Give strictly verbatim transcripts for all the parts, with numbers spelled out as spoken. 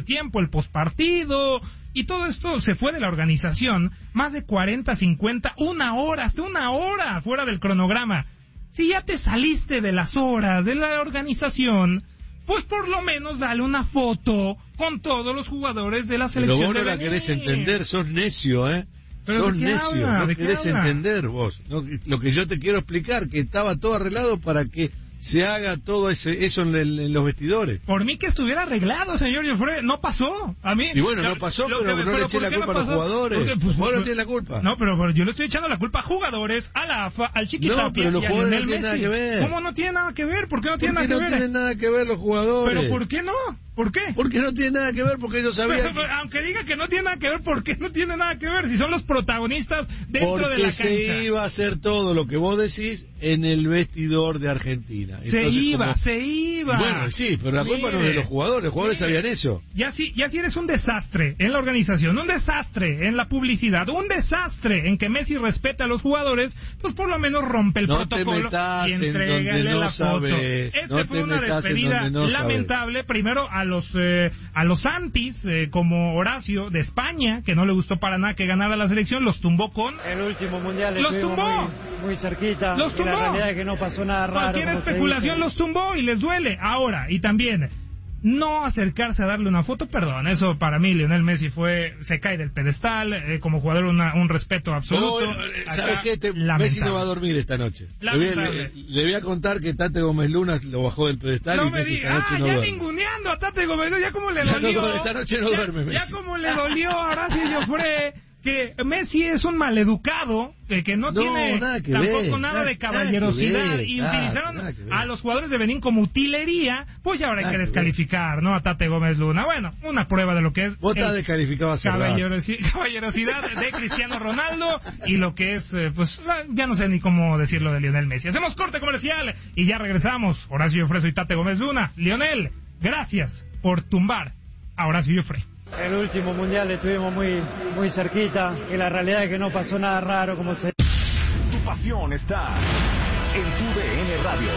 tiempo, el pospartido, y todo esto se fue de la organización, más de cuarenta, cincuenta, una hora, hasta una hora fuera del cronograma. Si ya te saliste de las horas de la organización, pues por lo menos dale una foto con todos los jugadores de la selección. Pero vos no de la Benín. querés entender, sos necio, ¿eh? ¿Pero sos de qué necio, habla? no ¿De qué querés habla? entender vos. No, lo que yo te quiero explicar, que estaba todo arreglado para que se haga todo ese, eso en, el, en los vestidores. Por mí que estuviera arreglado, señor Joffre, no pasó. A mí. Y bueno, no pasó, pero que, no pero le eché ¿por la qué culpa no a los pasó? jugadores. Porque, pues, Vos no pues, tienes la culpa. No, pero, pero yo le estoy echando la culpa a jugadores, a la A F A, al Chiquitapia No, pero los y a jugadores Lionel no tienen Messi. nada que ver. ¿Cómo no tiene nada que ver? ¿Por qué no ¿Por tiene qué nada no que ver? tienen nada que ver los jugadores? ¿Pero por qué no? ¿Por qué? Porque no tiene nada que ver, porque ellos sabían... Pero, aunque diga que no tiene nada que ver, ¿por qué no tiene nada que ver? Si son los protagonistas dentro porque de la cancha. se iba a hacer todo lo que vos decís en el vestidor de Argentina. Se Entonces, iba, como... se iba. Bueno, sí, pero la culpa Mire, no es de los jugadores, los jugadores mire, sabían eso. Ya si, ya si eres un desastre en la organización, un desastre en la publicidad, un desastre en que Messi respete a los jugadores, pues por lo menos rompe el No te protocolo metas y en entrégale donde no la foto. sabes, Este no fue te una metas en despedida donde no lamentable, primero a los eh, a los antis, eh, como Horacio de España, que no le gustó para nada que ganara la selección, los tumbó con... El último mundial ¡Los estuvimos tumbó! muy, muy cerquita. ¡Los y tumbó! la realidad es que no pasó nada raro. Cualquier como se especulación dice. los tumbó y les duele. Ahora, y también, no acercarse a darle una foto, perdón, eso para mí, Lionel Messi fue, se cae del pedestal, eh, como jugador una, un respeto absoluto. No, eh, ¿sabes Acá, qué? Te, lamentable. Messi no va a dormir esta noche. Le voy, a, Lamentable. le, le voy a contar que Tate Gómez Luna lo bajó del pedestal No y me Messi diga, esta noche ah, no ya duerme. ninguneando a Tate Gómez, ya como le Ya no dolió. duerme, esta noche no ya, duerme Messi. Ya como le dolió a Horacio Joffre, que Messi es un maleducado, eh, que no, No, tiene nada que tampoco ver, nada, nada- de caballerosidad, nada que ver, y claro, utilizaron nada que ver. a los jugadores de Benín como utilería, pues ya ahora hay Nada que que descalificar, ¿no? A Tate Gómez Luna. Bueno, una prueba de lo que es Vos estás el descalificado hace rato. caballerosi- caballerosidad de Cristiano Ronaldo y lo que es, eh, pues, ya no sé ni cómo decirlo de Lionel Messi. Hacemos corte comercial y ya regresamos. Horacio Joffre y Tate Gómez Luna. Lionel, gracias por tumbar a Horacio Joffre. El último mundial estuvimos muy, muy cerquita. Y la realidad es que no pasó nada raro. Como se Tu pasión está en tu D N Radio.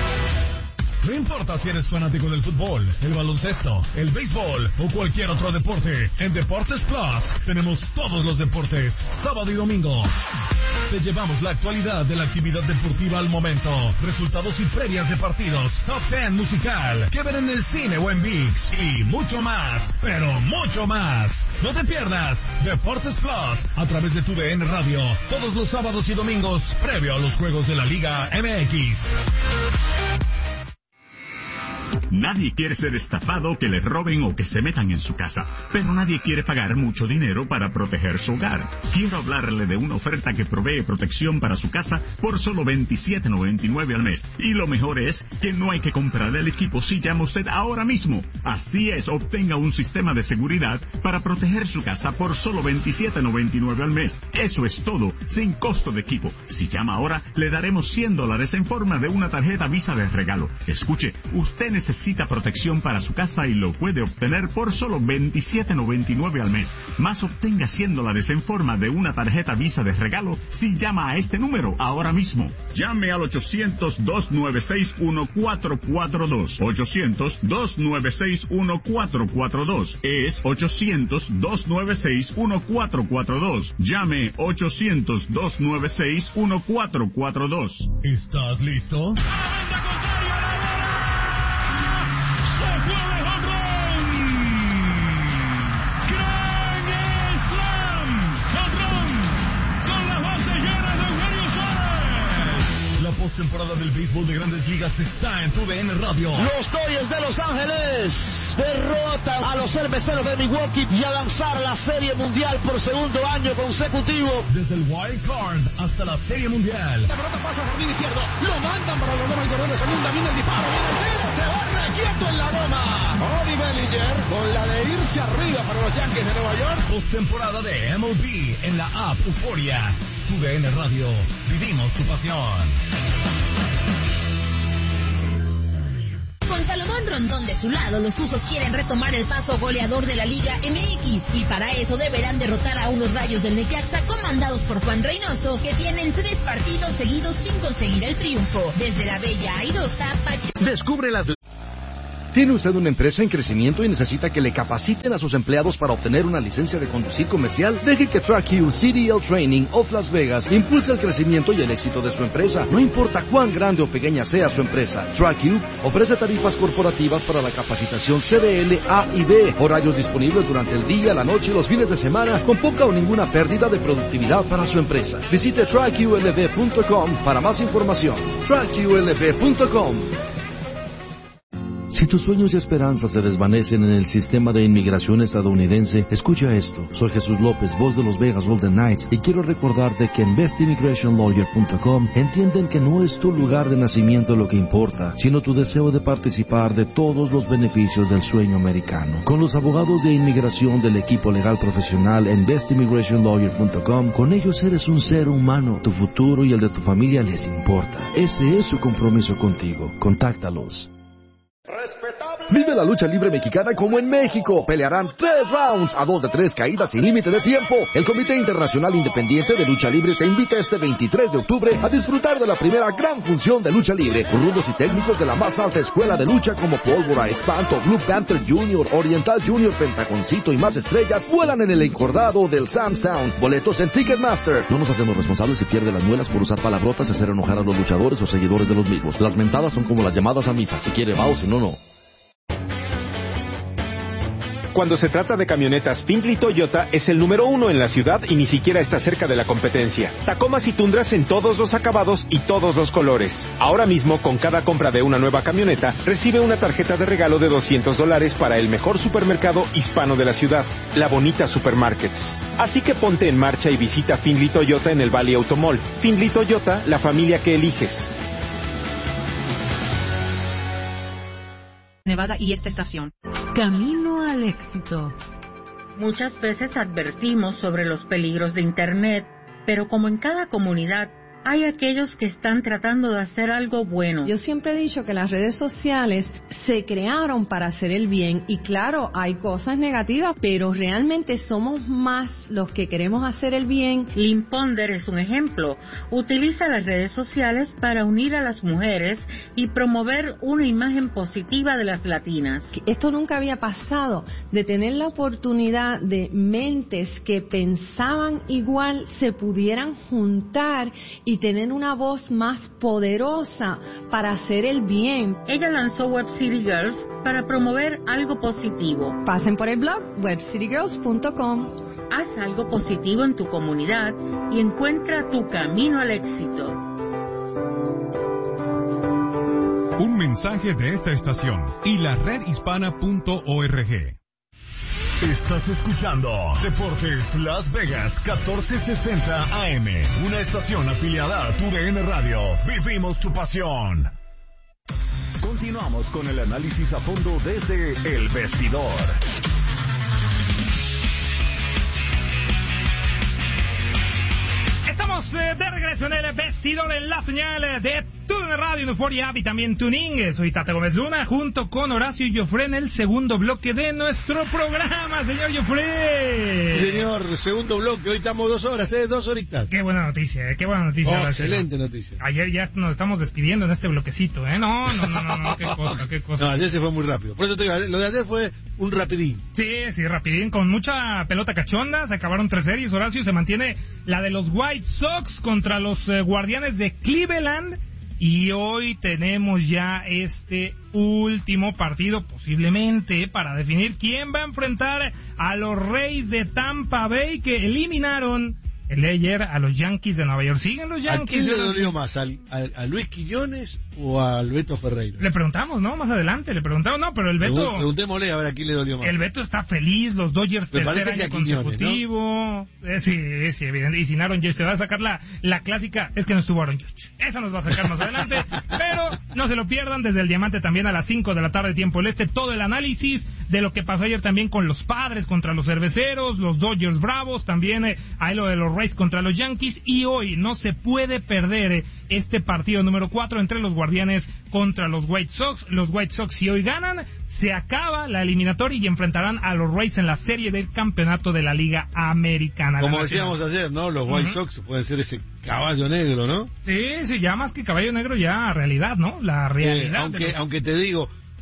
No importa si eres fanático del fútbol, el baloncesto, el béisbol o cualquier otro deporte, en Deportes Plus tenemos todos los deportes, sábado y domingo. Te llevamos la actualidad de la actividad deportiva al momento, resultados y previas de partidos, top diez musical, que ver en el cine o en ViX y mucho más, pero mucho más. No te pierdas Deportes Plus a través de tu D N Radio, todos los sábados y domingos, previo a los juegos de la Liga M X. Nadie quiere ser estafado, que le roben o que se metan en su casa, pero nadie quiere pagar mucho dinero para proteger su hogar. Quiero hablarle de una oferta que provee protección para su casa por solo veintisiete noventa y nueve al mes. Y lo mejor es que no hay que comprar el equipo si llama usted ahora mismo. Así es, obtenga un sistema de seguridad para proteger su casa por solo veintisiete noventa y nueve al mes. Eso es todo, sin costo de equipo. Si llama ahora, le daremos cien dólares en forma de una tarjeta Visa de regalo. Escuche, usted necesita protección para su casa y lo puede obtener por solo veintisiete noventa y nueve al mes. Más obtenga cien dólares en forma de una tarjeta Visa de regalo si llama a este número ahora mismo. Llame al ochocientos, dos nueve seis, uno cuatro cuatro dos. ochocientos, dos nueve seis, uno cuatro cuatro dos. Es ochocientos, dos nueve seis, uno cuatro cuatro dos. Llame ochocientos, dos nueve seis, uno cuatro cuatro dos. ¿Estás listo? La postemporada del béisbol de Grandes Ligas está en tu D N Radio. Los Dodgers de Los Ángeles derrotan a los cerveceros de Milwaukee y a lanzar la Serie Mundial por segundo año consecutivo. Desde el Wild Card hasta la Serie Mundial. La pelota pasa por el izquierdo, lo mandan para la loma y corredor de segunda, viene el disparo, viene el tiro, se va quieto en la loma. Bobby Bellinger con la de irse arriba para los Yankees de Nueva York. Postemporada de M L B en la app Euforia. Tu D N Radio, vivimos tu pasión. Con Salomón Rondón de su lado, los Tuzos quieren retomar el paso goleador de la Liga M X y para eso deberán derrotar a unos Rayos del Necaxa comandados por Juan Reynoso, que tienen tres partidos seguidos sin conseguir el triunfo. Desde la bella airosa Pachuca. Descubre las ¿Tiene usted una empresa en crecimiento y necesita que le capaciten a sus empleados para obtener una licencia de conducir comercial? Deje que TrackU C D L Training of Las Vegas impulse el crecimiento y el éxito de su empresa. No importa cuán grande o pequeña sea su empresa, TrackU ofrece tarifas corporativas para la capacitación C D L A y B, horarios disponibles durante el día, la noche y los fines de semana, con poca o ninguna pérdida de productividad para su empresa. Visite track U L V punto com para más información. track U L V punto com. Si tus sueños y esperanzas se desvanecen en el sistema de inmigración estadounidense, escucha esto. Soy Jesús López, voz de los Vegas Golden Knights, y quiero recordarte que en best immigration lawyer punto com entienden que no es tu lugar de nacimiento lo que importa, sino tu deseo de participar de todos los beneficios del sueño americano. Con los abogados de inmigración del equipo legal profesional en best immigration lawyer punto com, con ellos eres un ser humano. Tu futuro y el de tu familia les importa. Ese es su compromiso contigo. Contáctalos. Vive la lucha libre mexicana como en México. Pelearán tres rounds a dos de tres caídas sin límite de tiempo. El Comité Internacional Independiente de Lucha Libre te invita este veintitrés de octubre a disfrutar de la primera gran función de lucha libre. Rudos y técnicos de la más alta escuela de lucha como Pólvora, Espanto, Blue Panther Junior, Oriental Junior, Pentagoncito y más estrellas vuelan en el encordado del Sam's Town. Boletos en Ticketmaster. No nos hacemos responsables si pierde las muelas por usar palabrotas y hacer enojar a los luchadores o seguidores de los mismos. Las mentadas son como las llamadas a misa. Si quiere va o si no, no. Cuando se trata de camionetas, Findlay Toyota es el número uno en la ciudad y ni siquiera está cerca de la competencia. Tacomas y Tundras en todos los acabados y todos los colores. Ahora mismo, con cada compra de una nueva camioneta, recibe una tarjeta de regalo de doscientos dólares para el mejor supermercado hispano de la ciudad, La Bonita Supermarkets. Así que ponte en marcha y visita Findlay Toyota en el Valley Automall. Findlay Toyota, la familia que eliges. Nevada y esta estación. Camino al éxito. Muchas veces advertimos sobre los peligros de Internet, pero como en cada comunidad, hay aquellos que están tratando de hacer algo bueno. Yo siempre he dicho que las redes sociales se crearon para hacer el bien y claro, hay cosas negativas, pero realmente somos más los que queremos hacer el bien. Lynn Ponder es un ejemplo. Utiliza las redes sociales para unir a las mujeres y promover una imagen positiva de las latinas. Esto nunca había pasado, de tener la oportunidad de mentes que pensaban igual se pudieran juntar y y tener una voz más poderosa para hacer el bien. Ella lanzó Web City Girls para promover algo positivo. Pasen por el blog web city girls punto com. Haz algo positivo en tu comunidad y encuentra tu camino al éxito. Un mensaje de esta estación y la red hispana punto org. Estás escuchando Deportes Las Vegas catorce sesenta A M, una estación afiliada a tu D N Radio. Vivimos tu pasión. Continuamos con el análisis a fondo desde El Vestidor. Estamos eh, de regreso en El Vestidor, en la señal de T U D N Radio, Euforia App y también Tuning. Soy Tata Gómez Luna, junto con Horacio Joffre en el segundo bloque de nuestro programa, señor Joffre. Señor, segundo bloque, hoy estamos dos horas, ¿eh? Dos horitas. Qué buena noticia, ¿eh? Qué buena noticia. Oh, excelente noticia. Ayer ya nos estamos despidiendo en este bloquecito, ¿eh? No, no, no, no, no, qué cosa, qué cosa. No, ayer se fue muy rápido. Por eso te digo, lo de ayer fue un rapidín. Sí, sí, rapidín, con mucha pelota cachonda. Se acabaron tres series, Horacio. Se mantiene la de los White Sox contra los eh, Guardianes de Cleveland. Y hoy tenemos ya este último partido, posiblemente, para definir quién va a enfrentar a los Reyes de Tampa Bay, que eliminaron el de ayer a los Yankees de Nueva York. ¿Siguen los Yankees? ¿A quién le dolió más? ¿Al, a, ¿A Luis Quiñones o a Beto Ferreira? Le preguntamos, ¿no? Más adelante le preguntamos, no, pero el Beto... Preguntémosle a ver a quién le dolió más. El Beto está feliz, los Dodgers Me tercer año que Quiñones, consecutivo. ¿No? Eh, sí, sí, evidente. Y sin Aaron Judge, se va a sacar la, la clásica, es que no estuvo Aaron Judge. Esa nos va a sacar más adelante. Pero no se lo pierdan, desde el Diamante también a las cinco de la tarde, tiempo del este, todo el análisis de lo que pasó ayer también con los Padres contra los Cerveceros, los Dodgers Bravos, también eh, ahí lo de los Rays contra los Yankees. Y hoy no se puede perder eh, este partido número cuatro entre los Guardianes contra los White Sox. Los White Sox, si hoy ganan, se acaba la eliminatoria y enfrentarán a los Rays en la serie del campeonato de la Liga Americana. Como decíamos ayer, ¿no? Los White uh-huh. Sox pueden ser ese caballo negro, ¿no? Sí, sí, ya más que caballo negro, ya realidad, ¿no? La realidad. Eh, aunque, los... aunque te digo,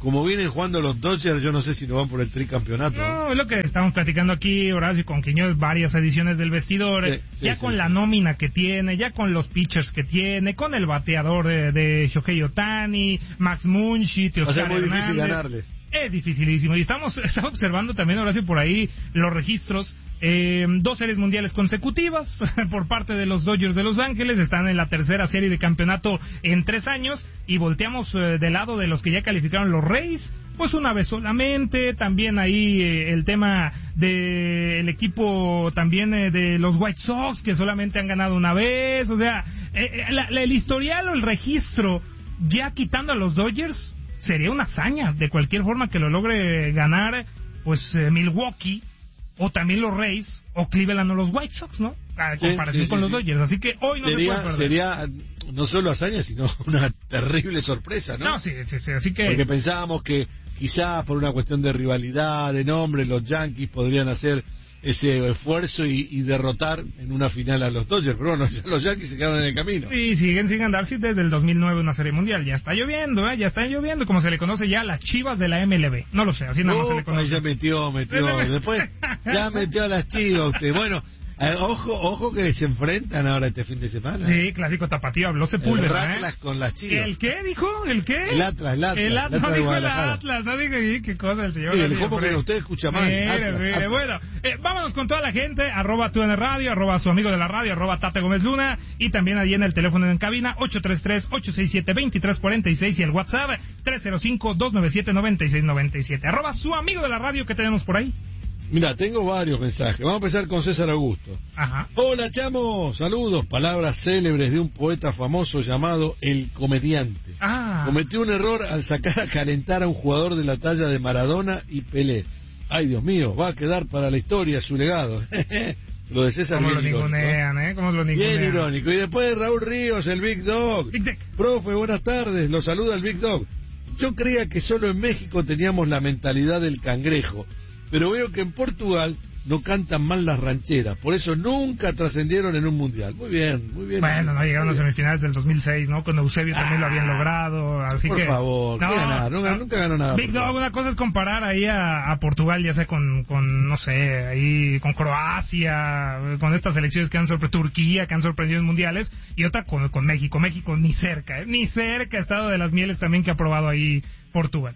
como vienen jugando los Dodgers, yo no sé si no van por el tricampeonato. No, es lo que estamos platicando aquí, Horacio, con Quiñones, varias ediciones del vestidor, sí, sí, ya sí, con sí. la nómina que tiene, ya con los pitchers que tiene, con el bateador de, de Shohei Ohtani, Max Muncy, Teoscar Va a ser muy Hernández. difícil ganarles. Es dificilísimo. Y estamos, estamos observando también, Horacio, por ahí los registros. Eh, dos series mundiales consecutivas por parte de los Dodgers de Los Ángeles. Están en la tercera serie de campeonato en tres años. Y volteamos eh, del lado de los que ya calificaron los Rays, pues una vez solamente. También ahí eh, el tema del equipo también eh, de los White Sox, que solamente han ganado una vez. O sea, eh, la, la, el historial o el registro, ya quitando a los Dodgers, sería una hazaña de cualquier forma que lo logre ganar, pues eh, Milwaukee, o también los Rays, o Cleveland o los White Sox, ¿no? A sí, comparación sí, con sí, los sí. Dodgers. Así que hoy no sería, se puede perder. Sería no solo hazaña, sino una terrible sorpresa, ¿no? No, sí, sí, sí. Así que... Porque pensábamos que quizás por una cuestión de rivalidad, de nombre, los Yankees podrían hacer ese esfuerzo y, y derrotar en una final a los Dodgers, pero bueno, ya los Yankees se quedaron en el camino. Y siguen sin andarse desde el dos mil nueve una serie mundial. Ya está lloviendo, ¿eh? Ya está lloviendo, como se le conoce ya a las Chivas de la M L B. No lo sé, así nada más oh, se le conoce. Ya metió, metió. Después ya metió a las Chivas usted. Bueno, eh, ojo, ojo que se enfrentan ahora este fin de semana. Sí, clásico tapatío, habló Sepúlveda. El Atlas, ¿eh? Con las Chivas. ¿El qué dijo? ¿El qué? El Atlas, el Atlas. El Atlas, el Atlas no dijo el Guadalajara. Atlas, no dijo y qué cosa el señor. Sí, el cómo que usted escucha mal. Mire, Atlas, mire, Atlas. bueno, eh, vámonos con toda la gente, arroba tú en el radio, arroba su amigo de la radio, arroba Tate Gómez Luna, y también allí en el teléfono en cabina, ocho tres tres, ocho seis siete, dos tres cuatro seis, y el WhatsApp, tres cero cinco, dos nueve siete, nueve seis nueve siete. Arroba su amigo de la radio, que tenemos por ahí. Mira, tengo varios mensajes. Vamos a empezar con César Augusto. Ajá. Hola, chamo. Saludos. Palabras célebres de un poeta famoso llamado El Comediante. Ah. Cometió un error al sacar a calentar a un jugador de la talla de Maradona y Pelé. Ay, Dios mío, va a quedar para la historia su legado. Lo de César ¿Cómo bien lo ningunean, irónico, eh? ¿Cómo lo ningunean? Bien irónico. Y después Raúl Ríos, el Big Dog. Big Dick. Profe, buenas tardes. Lo saluda el Big Dog. Yo creía que solo en México teníamos la mentalidad del cangrejo, pero veo que en Portugal no cantan mal las rancheras, por eso nunca trascendieron en un mundial. Muy bien, muy bien. Bueno, no llegaron a semifinales del dos mil seis, ¿no? Con Eusebio ah, también lo habían logrado, así por que... Por favor, no, ¿qué ganaron? Nunca, no, nunca ganó nada. Big Dog, una cosa es comparar ahí a, a Portugal, ya sea con, con, no sé, ahí con Croacia, con estas selecciones que han sorprendido, Turquía, que han sorprendido en mundiales, y otra con, con México. México ni cerca, ¿eh? Ni cerca ha estado de las mieles también que ha probado ahí Portugal.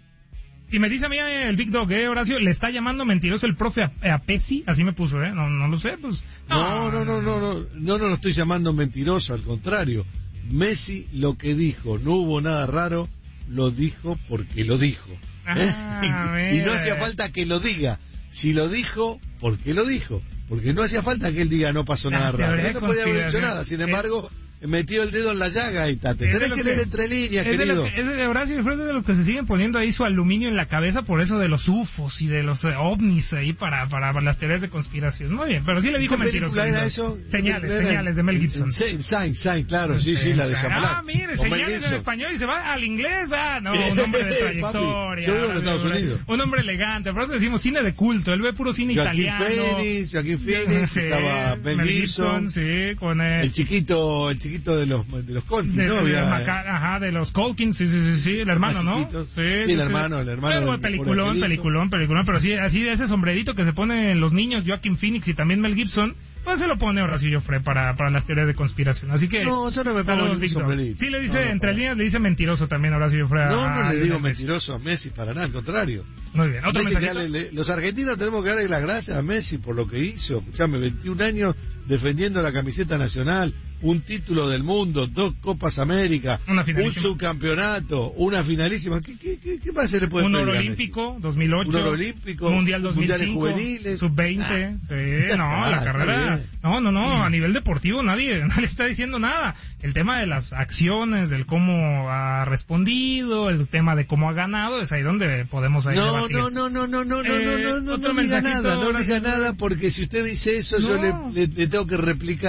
Y me dice a mí el Big Dog, ¿eh, Horacio? ¿Le está llamando mentiroso el profe a, a Pesci? Así me puso, ¿eh? No, no lo sé, pues... No, no, no, no, no, no, no, no lo estoy llamando mentiroso, al contrario. Messi lo que dijo, no hubo nada raro, lo dijo porque lo dijo. ¿eh? Ah, y, y no hacía falta que lo diga. Si lo dijo, porque lo dijo. Porque no hacía falta que él diga no pasó nada raro. Él no podía haber dicho nada, sin embargo... metió el dedo en la llaga y tate. Tenés que leer entre líneas, es querido. De que, es de Horacio Alfredo, de los que se siguen poniendo ahí su aluminio en la cabeza por eso de los U F Os y de los eh, ovnis ahí para, para, para las teorías de conspiración. Muy bien, pero sí le dijo mentiroso. Era eso? Señales, era señales de Mel Gibson. Sign, sign, claro, sí, sí, la de Shyamalan. Ah, mire, señales en español y se va al inglés. Ah, no, un hombre de trayectoria. Papi, yo de Estados Unidos. Un hombre elegante, por eso decimos cine de culto. Él ve puro cine Joaquín italiano. Phoenix, Joaquín Phoenix, sí, estaba Mel Gibson, Gibson, sí, con eh, el chiquito, el chiquito de los de los Colkins, de, ¿no? de, Había, Maca, ajá, de los Colkins, sí, sí, sí, sí, el hermano, ¿no? Sí, sí, el sí, hermano, el hermano. Pero, del, peliculón, peliculón, peliculón, pero sí, así de ese sombrerito que se ponen los niños, Joaquin Phoenix y también Mel Gibson, pues se lo pone Horacio Joffre para, para las teorías de conspiración. Así que... No, yo no me pongo ningún sombrerito. Sí, le dice, no, no, entre no. líneas le dice mentiroso también Horacio Joffre. No, a, no a le digo Messi. mentiroso a Messi para nada, al contrario. Muy bien, otro Messi, mensajito. le, le, los argentinos tenemos que darle las gracias a Messi por lo que hizo. Escuchame, veintiún años defendiendo la camiseta nacional, un título del mundo, dos Copas América, un subcampeonato, una finalísima. ¿Qué, qué, qué, qué más se le puede un pedir? Un oro olímpico, dos mil ocho. Un oro olímpico. Mundial dos mil cinco. Juveniles. sub veinte. Ah. Sí, no, ah, la carrera. No, no, no, a nivel deportivo nadie, nadie está diciendo nada. El tema de las acciones, del cómo ha respondido, el tema de cómo ha ganado, es ahí donde podemos ahí no, debatir. No, no, no, no, no, eh, no, no, no, no diga nada, no diga nada, porque si usted dice eso, no. yo le, le, le tengo que replicar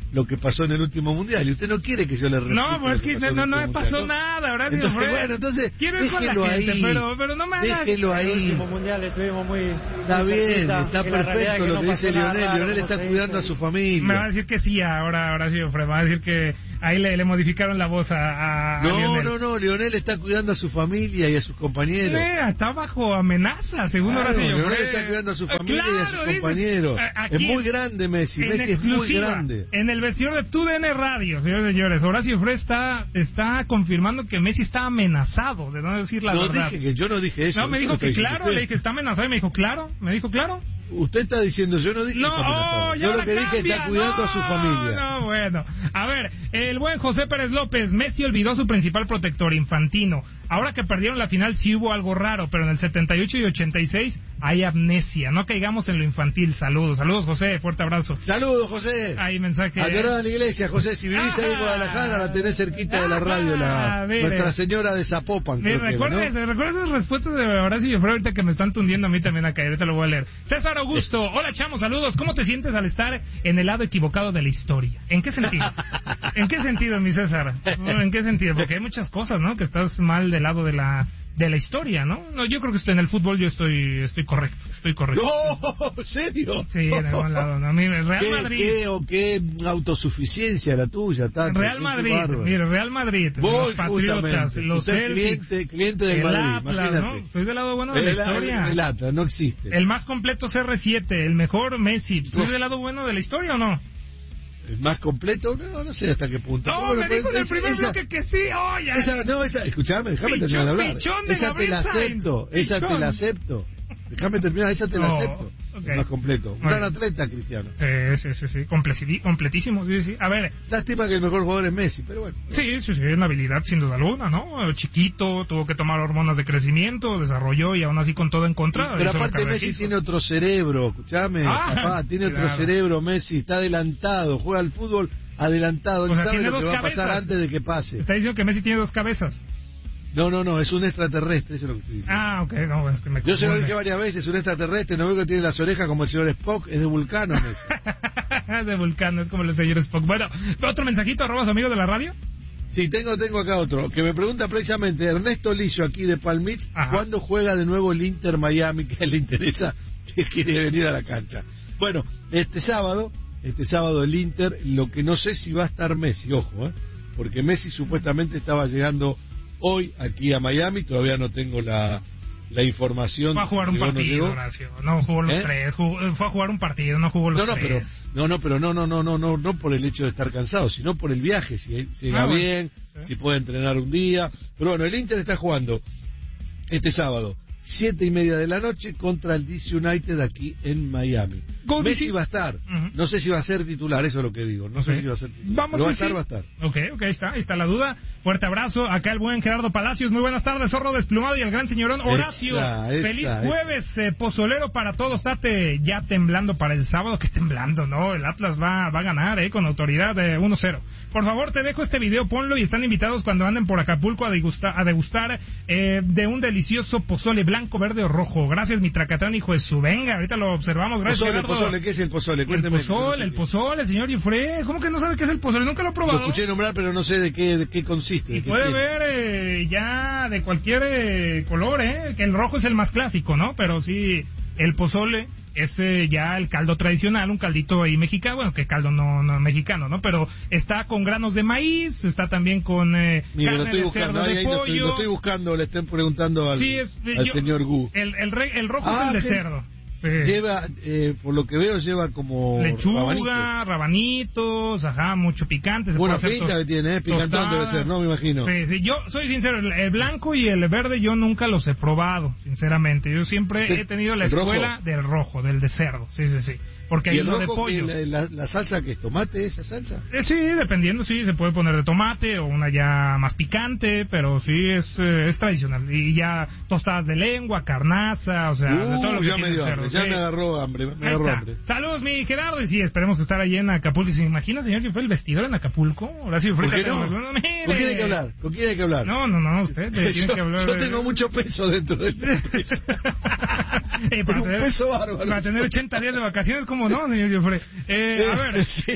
lo que pasó en el último mundial. Y usted no quiere que yo le replique. No, pues es que, que no, no me pasó ¿no? nada, Horacio. Entonces, bueno, entonces, quiero ir con la gente, ahí, pero, pero no me haga... Déjelo ahí. En el último mundial estuvimos muy... Está muy bien, cerquita, está y la realidad perfecto es que lo no que dice pasó nada Lionel. raro, Lionel como está se cuidando dice. a su familia. Me va a decir que sí ahora, Horacio Fred. Me va a decir que ahí le, le modificaron la voz a, a No, Lionel. no, no, Lionel está cuidando a su familia y a sus compañeros. Eh, está bajo amenaza, según Claro, Horacio Lionel Fred. está cuidando a su familia Eh, y a claro, sus dice, compañeros. aquí Es muy grande Messi, en Messi es muy exclusiva, grande. En el vestidor de T U D N Radio, señores y señores, Horacio Fred está, está confirmando que Messi está amenazado, de no decir la no verdad. dije que yo no dije eso. No, me eso dijo lo que está claro, diciendo le dije está amenazado y me dijo claro, me dijo claro. Usted está diciendo, yo no dije No, que está amenazado. oh, y Yo lo ahora que dije cambia. está cuidando no, a su familia. No, bueno. A ver, el buen José Pérez López, Messi olvidó su principal protector, Infantino. Ahora que perdieron la final sí hubo algo raro, pero en el setenta y ocho y ochenta y seis hay amnesia. No caigamos en lo infantil. Saludos, saludos José, fuerte abrazo. Saludos José. Hay mensaje. Adorar a la iglesia, José. Si vivís ahí en Guadalajara, la tenés cerquita de la radio, la mire. Nuestra Señora de Zapopan. Mire, creo que, recuerda, ¿no? recuerda esas respuestas de Horacio y Fred ahorita que me están tundiendo a mí también acá. Ahorita lo voy a leer. César Augusto, hola chamo, saludos. ¿Cómo te sientes al estar en el lado equivocado de la historia? ¿En qué sentido? ¿En qué sentido, mi César? ¿En qué sentido? Porque hay muchas cosas, ¿no? Que estás mal del lado de la de la historia, ¿no? No, yo creo que estoy en el fútbol yo estoy estoy correcto, estoy correcto. No, ¿en serio? Sí, en algún lado. No, mire, Real ¿Qué, Madrid. ¿Qué o qué autosuficiencia la tuya, Tato? Real Qué Madrid, bárbaro. mire, Real Madrid, Voy, los Patriotas, justamente. los Usted es Celtics, cliente, cliente del el Madrid, Atlas, imagínate. ¿no? Estoy del lado bueno de la El, historia. el, el Atlas, no existe. El más completo C R siete, el mejor Messi. ¿Estoy del lado bueno de la historia o no? ¿El más completo? No, no sé hasta qué punto. No, Bueno, me pues, dijo en el esa- primer esa- bloque que sí, oye. Esa, no, esa, escuchame, déjame Pichón, terminar de hablar. pichón de Esa te Gabriel la Sainz. acepto, esa te Pichón. la acepto. Déjame terminar, esa te la No, acepto. ok. El más completo. Un Muy gran bien. atleta, Cristiano. Sí, sí, sí, sí. Compleci- completísimo, sí, sí. A ver. Lástima que el mejor jugador es Messi, pero bueno. Sí, sí, sí, una habilidad sin duda alguna, ¿no? Chiquito, tuvo que tomar hormonas de crecimiento, desarrolló y aún así con todo en contra. Pero hizo lo aparte que Messi quiso. tiene otro cerebro, escuchame, Ah, papá, tiene otro claro. cerebro Messi, está adelantado, juega al fútbol adelantado, él O sea, sabe tiene lo que dos va a pasar cabezas. antes de que pase. Está diciendo que Messi tiene dos cabezas. No, no, no, es un extraterrestre, eso es lo que estoy diciendo. Ah, ok, no, es que me Yo se lo confunde. dije varias veces, un extraterrestre, no veo que tiene las orejas como el señor Spock, es de Vulcano Messi. de Vulcano, es como el señor Spock. Bueno, otro mensajito, arroba su amigo de la radio. Sí, tengo tengo acá otro, que me pregunta precisamente Ernesto Lillo, aquí de Palm Beach, Ajá. ¿cuándo juega de nuevo el Inter Miami? Que le interesa, que quiere venir a la cancha. Bueno, este sábado, este sábado el Inter, lo que no sé si va a estar Messi, ojo, ¿eh? Porque Messi supuestamente estaba llegando hoy aquí a Miami, todavía no tengo la, la información. Fue a jugar un llegó o no partido, llegó. Horacio. No jugó los ¿Eh? tres. Jugó- fue a jugar un partido, no jugó los No, no, pero tres. no, no, pero no, no, no, no, no, no por el hecho de estar cansado, sino por el viaje, si si llega Ah, bueno. bien, Sí. si puede entrenar un día. Pero bueno, el Inter está jugando este sábado, siete y media de la noche, contra el D C United aquí en Miami. Go Messi D C. va a estar, Ujú. no sé si va a ser titular, eso es lo que digo, no Ok. sé si va a ser titular. Vamos pero va a D C. estar, va a estar. Ok, ok, ahí está, ahí está la duda. Fuerte abrazo. Acá el buen Gerardo Palacios. Muy buenas tardes, zorro desplumado y el gran señorón Horacio. Esa, esa, Feliz esa. jueves, eh, pozolero para todos. Estate ya temblando para el sábado. Que temblando, ¿no? El Atlas va, va a ganar, ¿eh? Con autoridad de uno cero. Por favor, te dejo este video, ponlo y están invitados cuando anden por Acapulco a degustar, a degustar eh, de un delicioso pozole blanco, verde o rojo. Gracias, mi Tracatrán, hijo de su. Venga, ahorita lo observamos. Gracias, Pozole, Gerardo. pozole, ¿qué es el pozole? El Cuénteme. pozole, el pozole, señor Yufre. ¿Cómo que no sabe qué es el pozole? Nunca lo he probado. Lo escuché nombrar, pero no sé de qué, de qué consiste. Y de qué puede tiene. ver eh, ya de cualquier eh, color, ¿eh? Que el rojo es el más clásico, ¿no? Pero sí, el pozole es eh, ya el caldo tradicional, un caldito ahí mexicano, bueno, que caldo no, no mexicano, ¿no? Pero está con granos de maíz, está también con eh, Mira, lo carne estoy de buscando, cerdo ahí, de ahí lo, estoy, pollo. lo estoy buscando, le estén preguntando al, Sí, es, eh, al yo- señor Gu. El, el, re- el rojo Ah, es el de que- cerdo. Sí. Lleva, eh, por lo que veo, lleva como Lechuga, rabanitos. rabanitos, ajá, mucho picante. Se Buena puede hacer pinta tos- que tiene, ¿eh? Picantón tostadas. debe ser, ¿no? Me imagino. Sí, sí, yo soy sincero, el, el blanco y el verde yo nunca los he probado, sinceramente. Yo siempre he tenido la ¿El rojo? escuela del rojo, del de cerdo, sí, sí, sí. Porque ¿Y hay el uno de rojo, pollo. que la, la, la salsa que es tomate, esa salsa? Eh, sí, dependiendo, sí, se puede poner de tomate o una ya más picante, pero sí es, eh, es tradicional. Y ya tostadas de lengua, carnaza, o sea, de todo lo Uh, que ya tiene me dio el cerdo. hambre, ya sí. me agarró hambre, me Ahí agarró está. hambre. Saludos, mi Gerardo. Y sí, esperemos estar allí en Acapulco. ¿Y se imagina, señor, que fue el vestidor en Acapulco? Horacio ¿Por Frita, qué no? pero- mire. ¿Con quién hay que hablar? ¿Con quién hay que hablar? No, no, no, usted tiene yo, que hablar. yo tengo mucho peso dentro del peso. Eh, para, un tener, peso bárbaro. para tener ochenta días de vacaciones, ¿cómo no, señor Joffre? Eh, a ver. Sí,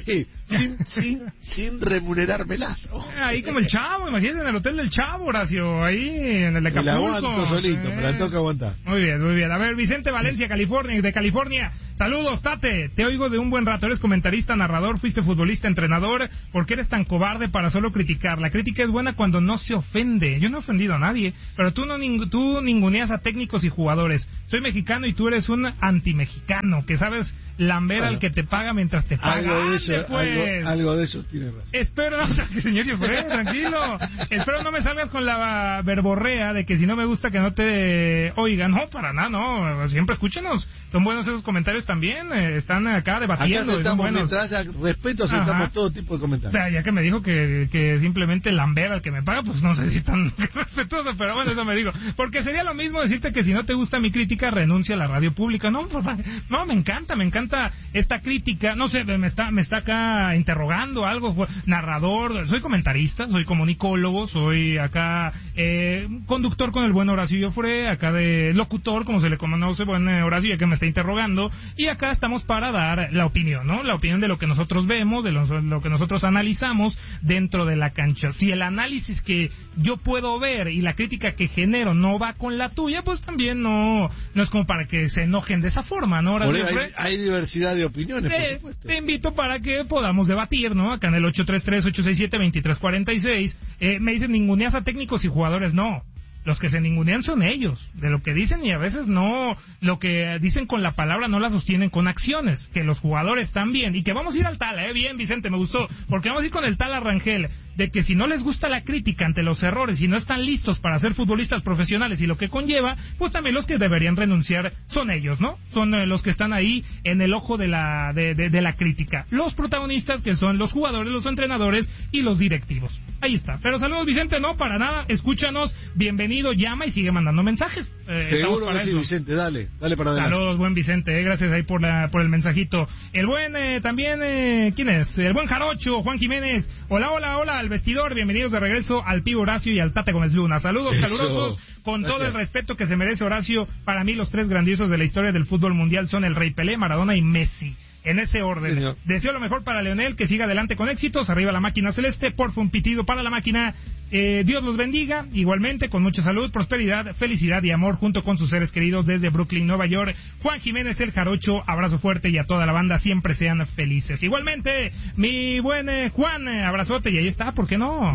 sin, sin, sin remunerármelas. Oh. Ahí como el Chavo, imagínate en el hotel del Chavo, Horacio, ahí en el de Acapulco. Me la aguanto solito, eh. me la toca aguantar. Muy bien, muy bien. A ver, Vicente Valencia, California, de California. Saludos, Tate. Te oigo de un buen rato. Eres comentarista, narrador, fuiste futbolista, entrenador. ¿Por qué eres tan cobarde para solo criticar? La crítica es buena cuando no se ofende. Yo no he ofendido a nadie, pero tú no ning- tú ninguneas a técnicos y jugadores. Soy mexicano y tú eres un antimexicano, que sabes lamber bueno, al que te paga mientras te paga. Algo de eso, pues. algo, algo de eso tiene razón. Espero, no, señor Jeffrey, tranquilo. Espero no me salgas con la verborrea de que si no me gusta que no te oigan. No, para nada, no. Siempre escúchenos. Son buenos esos comentarios también. Eh, están acá debatiendo. Acá y son buenos. Mientras haya respeto, aceptamos Ajá. todo tipo de comentarios. O sea, ya que me dijo que, que simplemente lamber al que me paga, pues no sé si tan respetuoso, pero bueno, eso me digo. Porque sería lo mismo decirte que si no te gusta mi crítica, renuncia a la radio pública. No, papá, no, me encanta, me encanta esta crítica. No sé, me está, me está acá interrogando algo. Narrador, soy comentarista, soy comunicólogo, soy acá eh, conductor con el buen Horacio Joffre, acá de locutor, como se le conoce, buen Horacio, ya que me está interrogando. Y acá estamos para dar la opinión, ¿no? La opinión de lo que nosotros vemos, de lo, lo que nosotros analizamos dentro de la cancha. Si el análisis que yo puedo ver y la crítica que genero no va con la tuya, pues también no no es como para que se enojen de esa forma, ¿no? Hay, hay diversidad de opiniones, te, por supuesto. Te invito para que podamos debatir, ¿no? Acá en el ocho tres tres, ocho seis siete, dos tres cuatro seis. Eh, me dicen, ninguneas a técnicos y jugadores. No. Los que se ningunean son ellos, de lo que dicen, y a veces no, lo que dicen con la palabra no la sostienen con acciones, que los jugadores también, y que vamos a ir al Tala, eh, bien Vicente, me gustó, porque vamos a ir con el Tala Rangel, de que si no les gusta la crítica ante los errores y no están listos para ser futbolistas profesionales y lo que conlleva, pues también los que deberían renunciar son ellos, ¿no? Son eh, los que están ahí en el ojo de la, de, de, de la crítica, los protagonistas que son los jugadores, los entrenadores y los directivos. Ahí está, pero saludos Vicente, no, para nada, escúchanos, bienvenido. Llama y sigue mandando mensajes. Eh, Seguro que sí, Vicente, dale, dale para adelante. Saludos, buen Vicente, eh, gracias ahí por la por el mensajito. El buen, eh, también, eh, ¿quién es? El buen Jarocho, Juan Jiménez. Hola, hola, hola, al vestidor, bienvenidos de regreso al Pivo Horacio y al Tate Gómez Luna. Saludos Eso. calurosos, con gracias. todo el respeto que se merece Horacio. Para mí los tres grandiosos de la historia del fútbol mundial son el Rey Pelé, Maradona y Messi. En ese orden. Señor. Deseo lo mejor para Leonel, que siga adelante con éxitos. Arriba la máquina celeste, porfa un pitido para la máquina. Eh, Dios los bendiga, igualmente con mucha salud, prosperidad, felicidad y amor junto con sus seres queridos desde Brooklyn, Nueva York. Juan Jiménez, el Jarocho, abrazo fuerte y a toda la banda, siempre sean felices. Igualmente, mi buen eh, Juan, eh, abrazote y ahí está, ¿por qué no?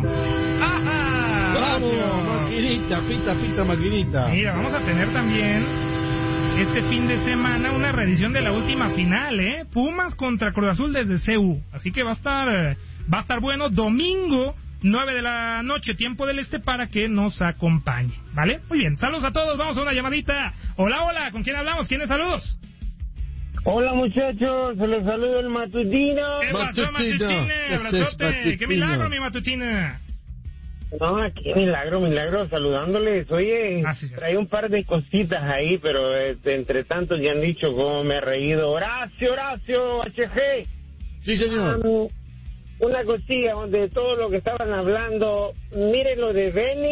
¡Ajá! ¡Bravo! Maquinita, pita, pita, maquinita. Mira, vamos a tener también este fin de semana una reedición de la última final, ¿eh? Pumas contra Cruz Azul desde C U. Así que va a estar, va a estar bueno. Domingo, nueve de la noche, tiempo del este, para que nos acompañe, ¿vale? Muy bien, saludos a todos, vamos a una llamadita. Hola, hola, ¿con quién hablamos? ¿Quiénes saludos? Hola muchachos, se les saluda el Matutino. ¿Qué pasó, Matutino? Abrazote, qué milagro, mi Matutina. No, qué milagro, milagro, saludándoles. Oye, ah, sí, trae un par de cositas ahí, pero este, entre tanto ya han dicho cómo me he reído. Horacio, Horacio, H G. Sí, señor. Um, una cosilla de todo lo que estaban hablando. Mire, lo de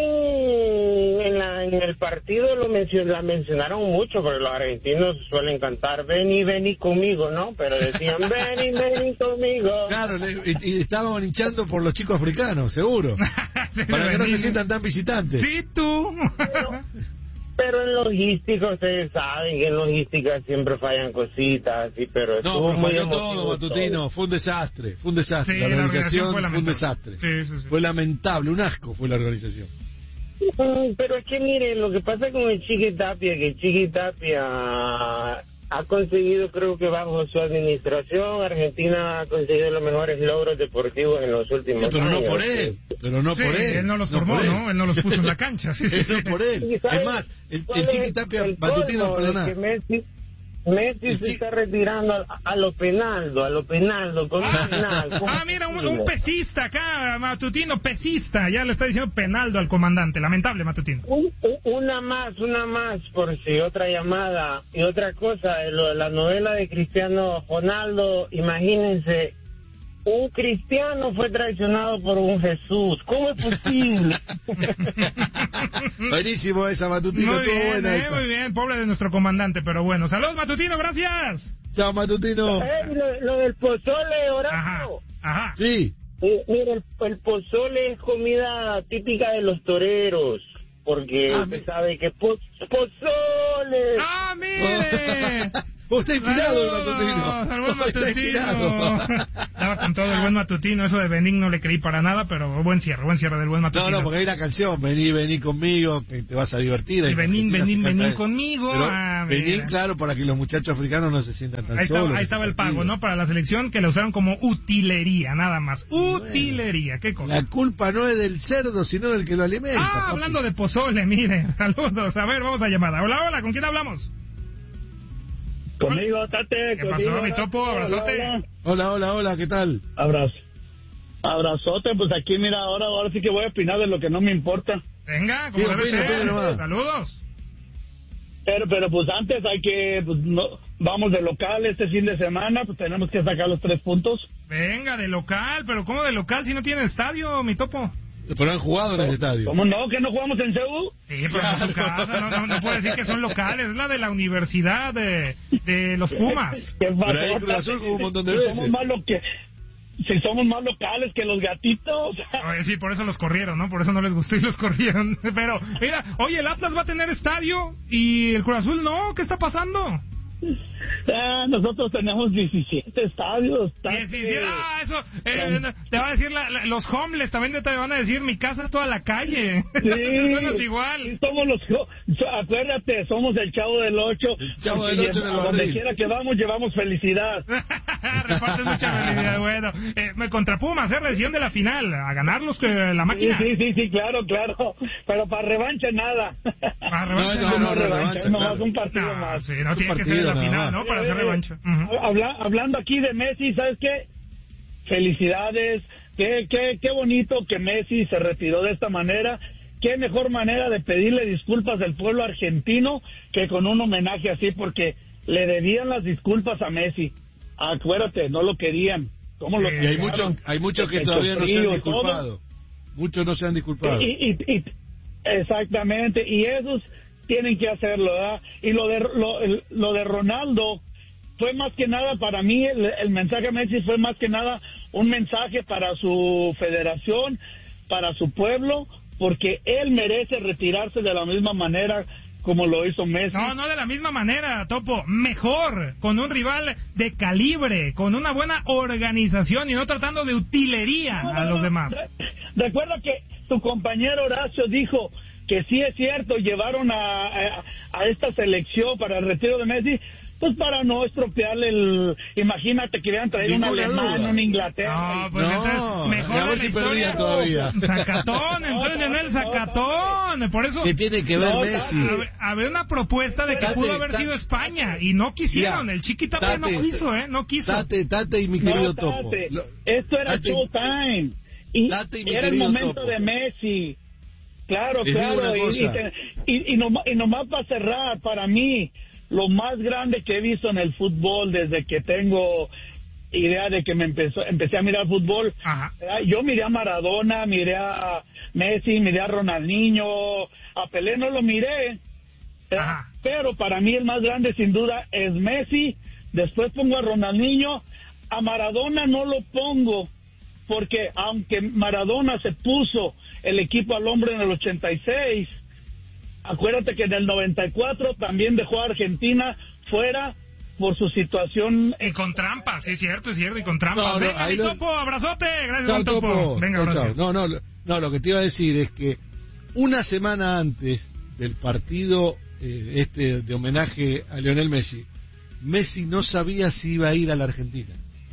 Benny en, la, en el partido lo mencion, la mencionaron mucho, porque los argentinos suelen cantar Benny, Benny conmigo, ¿no? Pero decían Benny, Benny conmigo. Claro, y, y estaban hinchando por los chicos africanos, seguro. Sí, para que no se sientan tan visitantes. Sí, tú. Pero, pero en logística, ustedes saben que en logística siempre fallan cositas, sí, pero no, pero falló todo, Matutino, todo. Fue un desastre, fue un desastre, sí, la, organización la organización fue, fue un desastre, sí, sí, sí. Fue lamentable, un asco fue la organización. Pero es que miren, lo que pasa con el Chiqui Tapia, que el Chiqui Tapia ha conseguido, creo que bajo su administración, Argentina ha conseguido los mejores logros deportivos en los últimos sí, pero años. No por él, pero no sí, por él. Él no los formó, ¿no? Él. él no los puso en la cancha. Sí, sí, sí. No por él. Es más, el, el Chiqui Tapia, Matutino, perdona. Messi, Messi se está retirando a, a lo penaldo, a lo penaldo, con ah, un penal. Ah, mira, un, un pesista acá, Matutino, pesista. Ya le está diciendo penaldo al comandante. Lamentable, Matutino. Un, una más, una más, por si otra llamada. Y otra cosa, lo, la novela de Cristiano Ronaldo, imagínense, un cristiano fue traicionado por un Jesús. ¿Cómo es posible? Buenísimo esa, Matutino. Muy bien, buena eh, esa. muy bien, pobre de nuestro comandante, pero bueno. Saludos, Matutino, gracias. Chao, Matutino. Hey, lo, lo del pozole, Horacio. Ajá, Ajá. Sí. Eh, mira, el, el pozole es comida típica de los toreros, porque ah, usted me... sabe que po pozole. ¡Ah, mire! Vos está inspirado el matutino. El buen matutino. Estaba con todo el buen matutino. Eso de Benín no le creí para nada, pero buen cierre, buen cierre del buen matutino. No, no, porque hay la canción, vení, vení conmigo, que te vas a divertir. Y Benín, Benín, Benín conmigo. Ah, Benín, claro, para que los muchachos africanos no se sientan tan ahí solos. Estaba, ahí estaba el pago, ¿no? Para la selección, que lo usaron como utilería, nada más. Utilería, qué cosa. La culpa no es del cerdo, sino del que lo alimenta. Ah, papi. Hablando de pozole, mire. Saludos. A ver, vamos a llamar. Hola, hola, ¿con quién hablamos? Conmigo, Tate. ¿Qué pasó, mi topo? Abrazote. Hola, hola, hola, ¿qué tal? Abrazo. Abrazote, pues aquí, mira, ahora ahora sí que voy a opinar de lo que no me importa. Venga, como sí, debe opine, ser. Opine, saludos. Pero, pero pues antes hay que, pues no, vamos de local este fin de semana, pues tenemos que sacar los tres puntos. Venga, de local, pero ¿cómo de local si no tiene estadio, mi topo? Pero han jugado en el estadio. ¿Cómo no? ¿Que no jugamos en C U? Sí, pero claro. En su casa, no, no, no puede decir que son locales, es la de la universidad de, de los Pumas. Pero ahí Cruz Azul como un montón de si veces. Somos más lo que, si somos más locales que los gatitos. Oye, sí, por eso los corrieron, ¿no? Por eso no les gustó y los corrieron. Pero, mira, oye, el Atlas va a tener estadio y el Cruz Azul no, ¿qué está pasando? Ah, nosotros tenemos diecisiete estadios. diecisiete, ah, eso, eh, te va a decir la, la, los homeless también te van a decir, mi casa es toda la calle. Sí, suenas igual. Sí, somos los, acuérdate, somos el Chavo del Ocho. El Chavo del Ocho en el barril. Donde quiera que vamos, llevamos felicidad. Repartes mucha felicidad, bueno. Eh, me contra Pumas, ¿eh? Recién de la final, a ganarlos que la máquina. Sí, sí, sí, claro, claro. Pero para revancha nada. Para revancha no, no, no, no, revancha, revancha, no, claro. más un partido no, más. Sí, no tiene que ser la final, ¿no? Para hacer revancha. Uh-huh. Habla, hablando aquí de Messi, ¿sabes qué? Felicidades, qué, qué, qué bonito que Messi se retiró de esta manera. Qué mejor manera de pedirle disculpas al pueblo argentino que con un homenaje así, porque le debían las disculpas a Messi. Acuérdate, no lo querían. ¿Cómo lo y hay muchos hay muchos que todavía no se han disculpado. Muchos no se han disculpado. Y, y, y, exactamente, y esos tienen que hacerlo, ¿verdad? Y lo de, lo, lo de Ronaldo fue más que nada para mí, el, el mensaje a Messi fue más que nada un mensaje para su federación, para su pueblo, porque él merece retirarse de la misma manera como lo hizo Messi. No, no de la misma manera, Topo, mejor, con un rival de calibre, con una buena organización y no tratando de utilería no, no, a los no, demás. Recuerda que tu compañero Horacio dijo que sí es cierto, llevaron a, a, a esta selección para el retiro de Messi, pues para no estropearle el... Imagínate que hubieran traído un alemán, un Inglaterra. No, pues no, entonces, mejor a ver si perdía todavía. Zacatón, entonces en el Zacatón. Por eso... ¿Qué tiene que ver no, Messi? Había una propuesta de que tate, pudo haber tate, sido España y no quisieron. Ya, el Chiquitapia no quiso, ¿eh? No quiso. Tate, Tate y mi querido no, Topo. Lo, Esto era tate, Showtime. Y, y era el momento Topo. de Messi. Claro, Les claro. Y, y, y, y, nomás, y nomás para cerrar, para mí... Lo más grande que he visto en el fútbol desde que tengo idea de que me empezó, empecé a mirar fútbol, Ajá. yo miré a Maradona, miré a Messi, miré a Ronaldinho, a Pelé no lo miré, Ajá. pero para mí el más grande sin duda es Messi, después pongo a Ronaldinho, a Maradona no lo pongo, porque aunque Maradona se puso el equipo al hombro en el ochenta y seis, acuérdate que en el noventa y cuatro también dejó a Argentina fuera por su situación. Y con trampa, sí, es cierto, es cierto, y con trampa. No, no, Venga, mi lo... Topo, abrazote, gracias, chao, Topo. Topo. Venga, chao, gracias. chao. No, no, no, lo que te iba a decir es que una semana antes del partido eh, este de homenaje a Lionel Messi, Messi no sabía si iba a ir a la Argentina.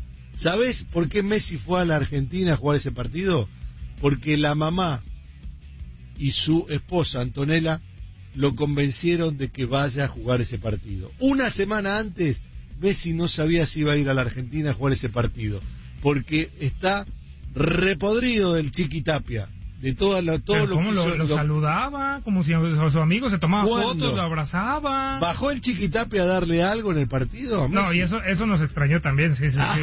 ¿Sabés por qué Messi fue a la Argentina a jugar ese partido? Porque la mamá y su esposa, Antonella, lo convencieron de que vaya a jugar ese partido. Una semana antes, Messi no sabía si iba a ir a la Argentina a jugar ese partido, porque está repodrido del Chiquitapia, de todas la, todo lo ¿cómo que lo, hizo, lo, lo saludaba? Como si a su amigo se tomaba fotos, lo abrazaba. ¿Bajó el Chiquitapia a darle algo en el partido? No, y eso eso nos extrañó también, sí, sí, sí.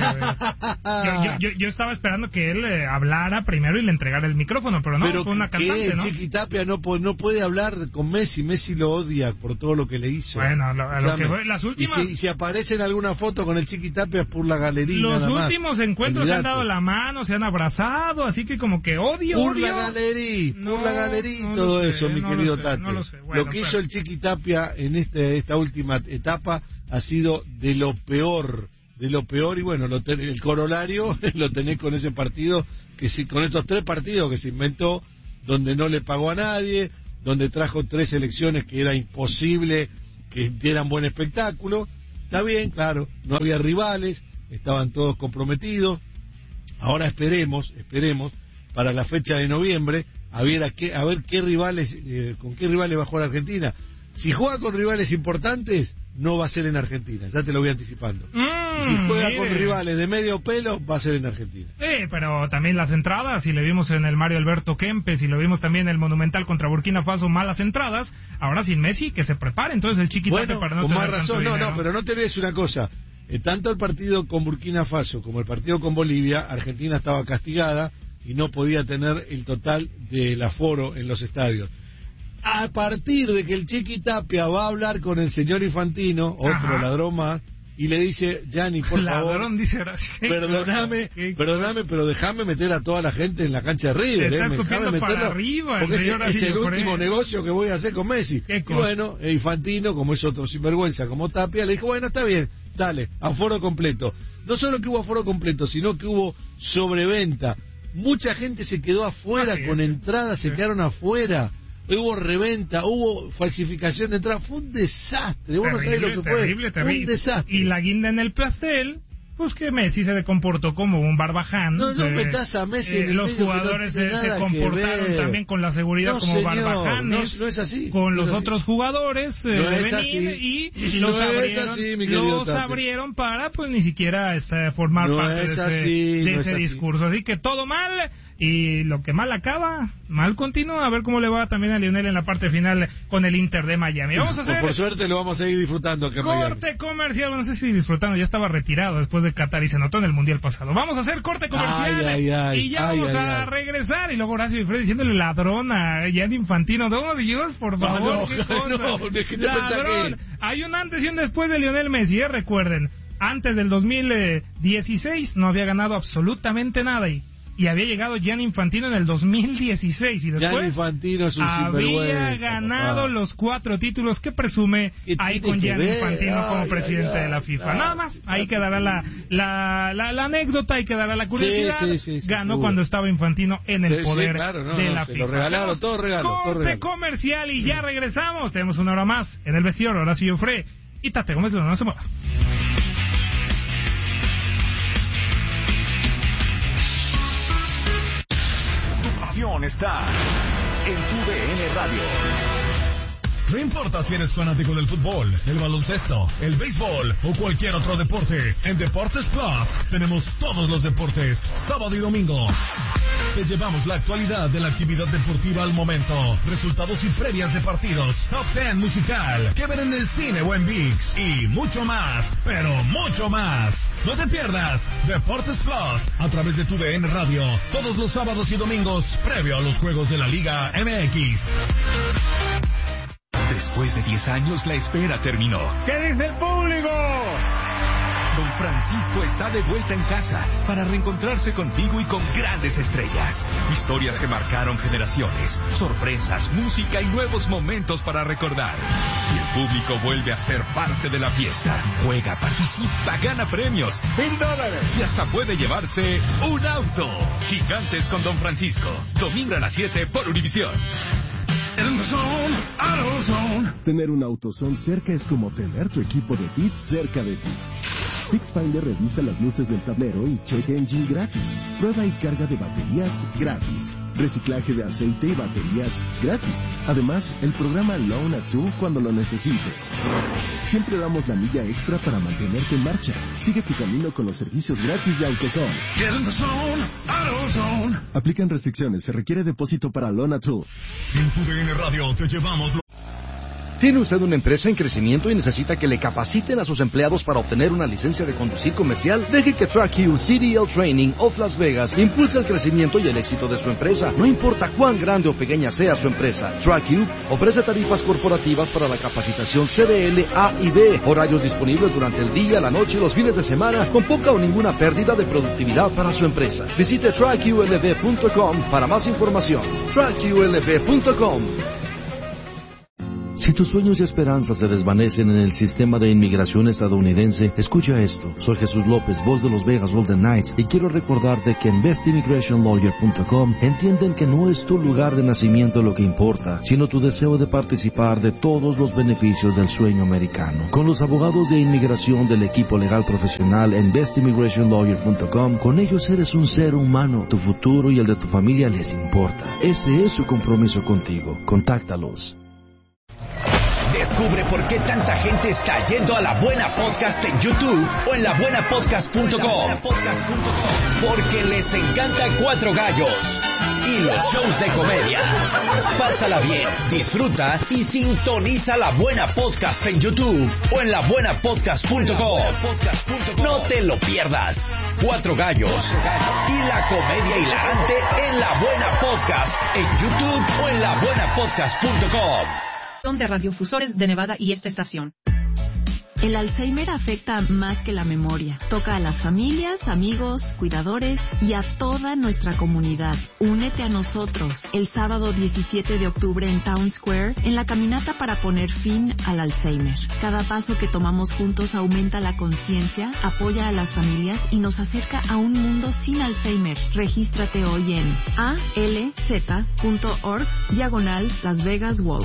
yo, yo, yo, yo estaba esperando que él eh, hablara primero y le entregara el micrófono, pero no, pero fue una cantante, ¿qué? ¿no? Chiquitapia no, no puede hablar con Messi, Messi lo odia por todo lo que le hizo. Bueno, lo, a lo que fue, las últimas... Y si, si aparece en alguna foto con el Chiquitapia es por la galería. Los nada últimos más. encuentros Olvidate. se han dado la mano, se han abrazado, así que como que odio, por odio. la galería, no, por la galería no y todo sé, eso, mi no querido sé, Tate. No lo, sé. Bueno, lo que pero... hizo el Chiquitapia en este, esta última etapa ha sido de lo peor, de lo peor, y bueno, lo ten, el corolario lo tenés con ese partido, que si, con estos tres partidos que se inventó, donde no le pagó a nadie, donde trajo tres elecciones que era imposible que dieran buen espectáculo. Está bien, claro, no había rivales, estaban todos comprometidos. Ahora esperemos, esperemos, para la fecha de noviembre, a ver, a qué, a ver qué rivales, eh, con qué rivales va a jugar Argentina. Si juega con rivales importantes, no va a ser en Argentina, ya te lo voy anticipando. Mm, si juega mire. con rivales de medio pelo, va a ser en Argentina. Sí, pero también las entradas, si le vimos en el Mario Alberto Kempes, y lo vimos también en el Monumental contra Burkina Faso, malas entradas, ahora sin Messi, que se prepare entonces el Chiquitapia bueno, para no con tener más razón, tanto no, dinero. no, pero no te olvides una cosa, eh, tanto el partido con Burkina Faso como el partido con Bolivia, Argentina estaba castigada y no podía tener el total del aforo en los estadios. A partir de que el Chiquitapia va a hablar con el señor Infantino, otro Ajá. ladrón más, y le dice, Gianni, por ladrón, favor, dice, perdóname, perdóname, pero déjame meter a toda la gente en la cancha de River, eh, déjame para arriba, porque ese, es el último él. negocio que voy a hacer con Messi. Y bueno, Infantino, como es otro sinvergüenza como Tapia, le dijo, bueno, está bien, dale, aforo completo. No solo que hubo aforo completo, sino que hubo sobreventa. Mucha gente se quedó afuera, ah, sí, con sí. entradas, sí. se quedaron afuera. Hubo reventa, hubo falsificación de entrada, fue un desastre. Vos no sabés lo que terrible, fue. Terrible. Un desastre. Y la guinda en el pastel, pues que Messi se comportó como un barbaján. No, no se, metas a Messi eh, en el Los medio jugadores no se, se comportaron también con la seguridad no, como señor, barbajanes. No, no es así. Con no los es otros jugadores eh, no de es Benín así. y no los, es abrieron, así, mi los Tate. abrieron para pues ni siquiera este, formar no parte de ese, así, de no ese así. discurso. Así que todo mal. Y lo que mal acaba, mal continúa. A ver cómo le va también a Lionel en la parte final con el Inter de Miami. Vamos a hacer... Por suerte lo vamos a seguir disfrutando acá en corte Miami. comercial. No sé si disfrutando, ya estaba retirado después de Qatar y se notó en el Mundial pasado. Vamos a hacer corte comercial. Ay, ay, ay, y ya ay, vamos ay, a ay. regresar. Y luego Horacio y Fred diciéndole ladrón a Gianni Infantino. No, Dios, por favor. No, no, ¿qué cosa? no, ¿de qué te ladrón. que... Hay un antes y un después de Lionel Messi, ¿eh? Recuerden. Antes del dos mil dieciséis no había ganado absolutamente nada y Y había llegado Gianni Infantino en el dos mil dieciséis y después Infantino es un había ganado papá. los cuatro títulos que presume ahí con Gianni ver? Infantino ay, como ay, presidente ay, de la FIFA. ay, Nada más, ahí quedará la, la, la, la anécdota, ahí quedará la curiosidad. Sí, sí, sí, Ganó seguro. cuando estaba Infantino en el sí, poder sí, claro, no, de no, la se FIFA. Lo regalaron, todo regalo, corte todo regalo. comercial y ya regresamos. Tenemos una hora más en el vestidor. Horacio Fre y Tate Gómez, no se mueva. Está en tu D N Radio. No importa si eres fanático del fútbol, el baloncesto, el béisbol o cualquier otro deporte, en Deportes Plus tenemos todos los deportes, sábado y domingo. Te llevamos la actualidad de la actividad deportiva al momento, resultados y previas de partidos, top ten musical, que ver en el cine o en ViX y mucho más, pero mucho más. No te pierdas Deportes Plus a través de tu D N Radio, todos los sábados y domingos, previo a los juegos de la Liga M X. Después de diez años, la espera terminó. ¿Qué dice el público? Don Francisco está de vuelta en casa para reencontrarse contigo y con grandes estrellas. Historias que marcaron generaciones, sorpresas, música y nuevos momentos para recordar. Y el público vuelve a ser parte de la fiesta. Juega, participa, gana premios, mil dólares y hasta puede llevarse un auto. Gigantes con Don Francisco. Domingo a las siete por Univisión. Tener un AutoZone cerca es como tener tu equipo de Beats cerca de ti. FixFinder revisa las luces del tablero y check engine gratis. Prueba y carga de baterías gratis. Reciclaje de aceite y baterías gratis. Además, el programa Loan a Two cuando lo necesites. Siempre damos la milla extra para mantenerte en marcha. Sigue tu camino con los servicios gratis de AutoZone. Get in the zone, AutoZone. Aplican restricciones. Se requiere depósito para Loan a Two. En tu D N Radio te llevamos... ¿Tiene usted una empresa en crecimiento y necesita que le capaciten a sus empleados para obtener una licencia de conducir comercial? Deje que TrackU C D L Training of Las Vegas impulse el crecimiento y el éxito de su empresa. No importa cuán grande o pequeña sea su empresa, TrackU ofrece tarifas corporativas para la capacitación C D L A y B, horarios disponibles durante el día, la noche y los fines de semana, con poca o ninguna pérdida de productividad para su empresa. Visite track U L V punto com para más información. track U L V punto com. Si tus sueños y esperanzas se desvanecen en el sistema de inmigración estadounidense, escucha esto. Soy Jesús López, voz de los Vegas Golden Knights, y quiero recordarte que en best immigration lawyer punto com entienden que no es tu lugar de nacimiento lo que importa, sino tu deseo de participar de todos los beneficios del sueño americano. Con los abogados de inmigración del equipo legal profesional en best immigration lawyer punto com, con ellos eres un ser humano. Tu futuro y el de tu familia les importa. Ese es su compromiso contigo. Contáctalos. Descubre por qué tanta gente está yendo a La Buena Podcast en YouTube o en la buena podcast punto com. Porque les encanta Cuatro Gallos y los shows de comedia. Pásala bien, disfruta y sintoniza La Buena Podcast en YouTube o en la buena podcast punto com. No te lo pierdas. Cuatro Gallos y la comedia hilarante en La Buena Podcast en YouTube o en la buena podcast punto com. De radiofusores de Nevada y esta estación. El Alzheimer afecta más que la memoria. Toca a las familias, amigos, cuidadores y a toda nuestra comunidad. Únete a nosotros el sábado diecisiete de octubre en Town Square en la caminata para poner fin al Alzheimer. Cada paso que tomamos juntos aumenta la conciencia, apoya a las familias y nos acerca a un mundo sin Alzheimer. Regístrate hoy en alz.org diagonal Las Vegas Walk.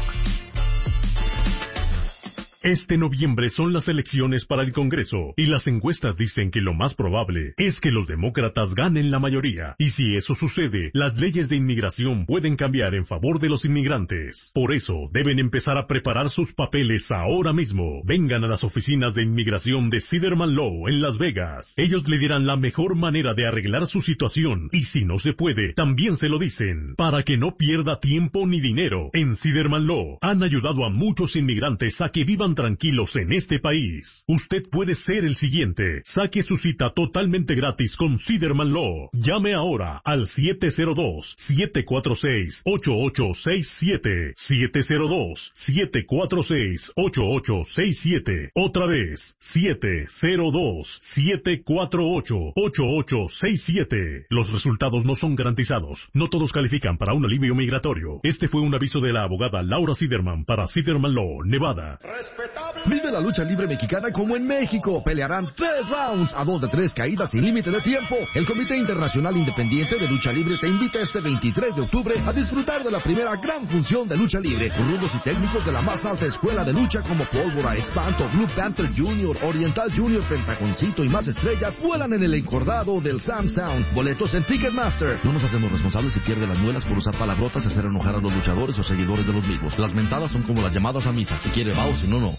Este noviembre son las elecciones para el Congreso, y las encuestas dicen que lo más probable es que los demócratas ganen la mayoría. Y si eso sucede, las leyes de inmigración pueden cambiar en favor de los inmigrantes. Por eso, deben empezar a preparar sus papeles ahora mismo. Vengan a las oficinas de inmigración de Siderman Law en Las Vegas. Ellos le dirán la mejor manera de arreglar su situación, y si no se puede, también se lo dicen, para que no pierda tiempo ni dinero. En Siderman Law han ayudado a muchos inmigrantes a que vivan tranquilos en este país. Usted puede ser el siguiente. Saque su cita totalmente gratis con Siderman Law. Llame ahora al siete cero dos, siete cuatro seis, ocho ocho seis siete. siete cero dos, siete cuatro seis, ocho ocho seis siete. Otra vez, siete cero dos, siete cuatro ocho, ocho ocho seis siete. Los resultados no son garantizados. No todos califican para un alivio migratorio. Este fue un aviso de la abogada Laura Siderman para Siderman Law, Nevada. Vive la lucha libre mexicana como en México. Pelearán tres rounds a dos de tres caídas sin límite de tiempo. El Comité Internacional Independiente de Lucha Libre te invita este veintitrés de octubre a disfrutar de la primera gran función de lucha libre. Rudos y técnicos de la más alta escuela de lucha como Pólvora, Espanto, Blue Panther Junior, Oriental Junior, Pentaconcito y más estrellas vuelan en el encordado del Sam's Town. Boletos en Ticketmaster. No nos hacemos responsables si pierde las muelas por usar palabrotas y hacer enojar a los luchadores o seguidores de los mismos. Las mentadas son como las llamadas a misa. Si quiere va o si no, no.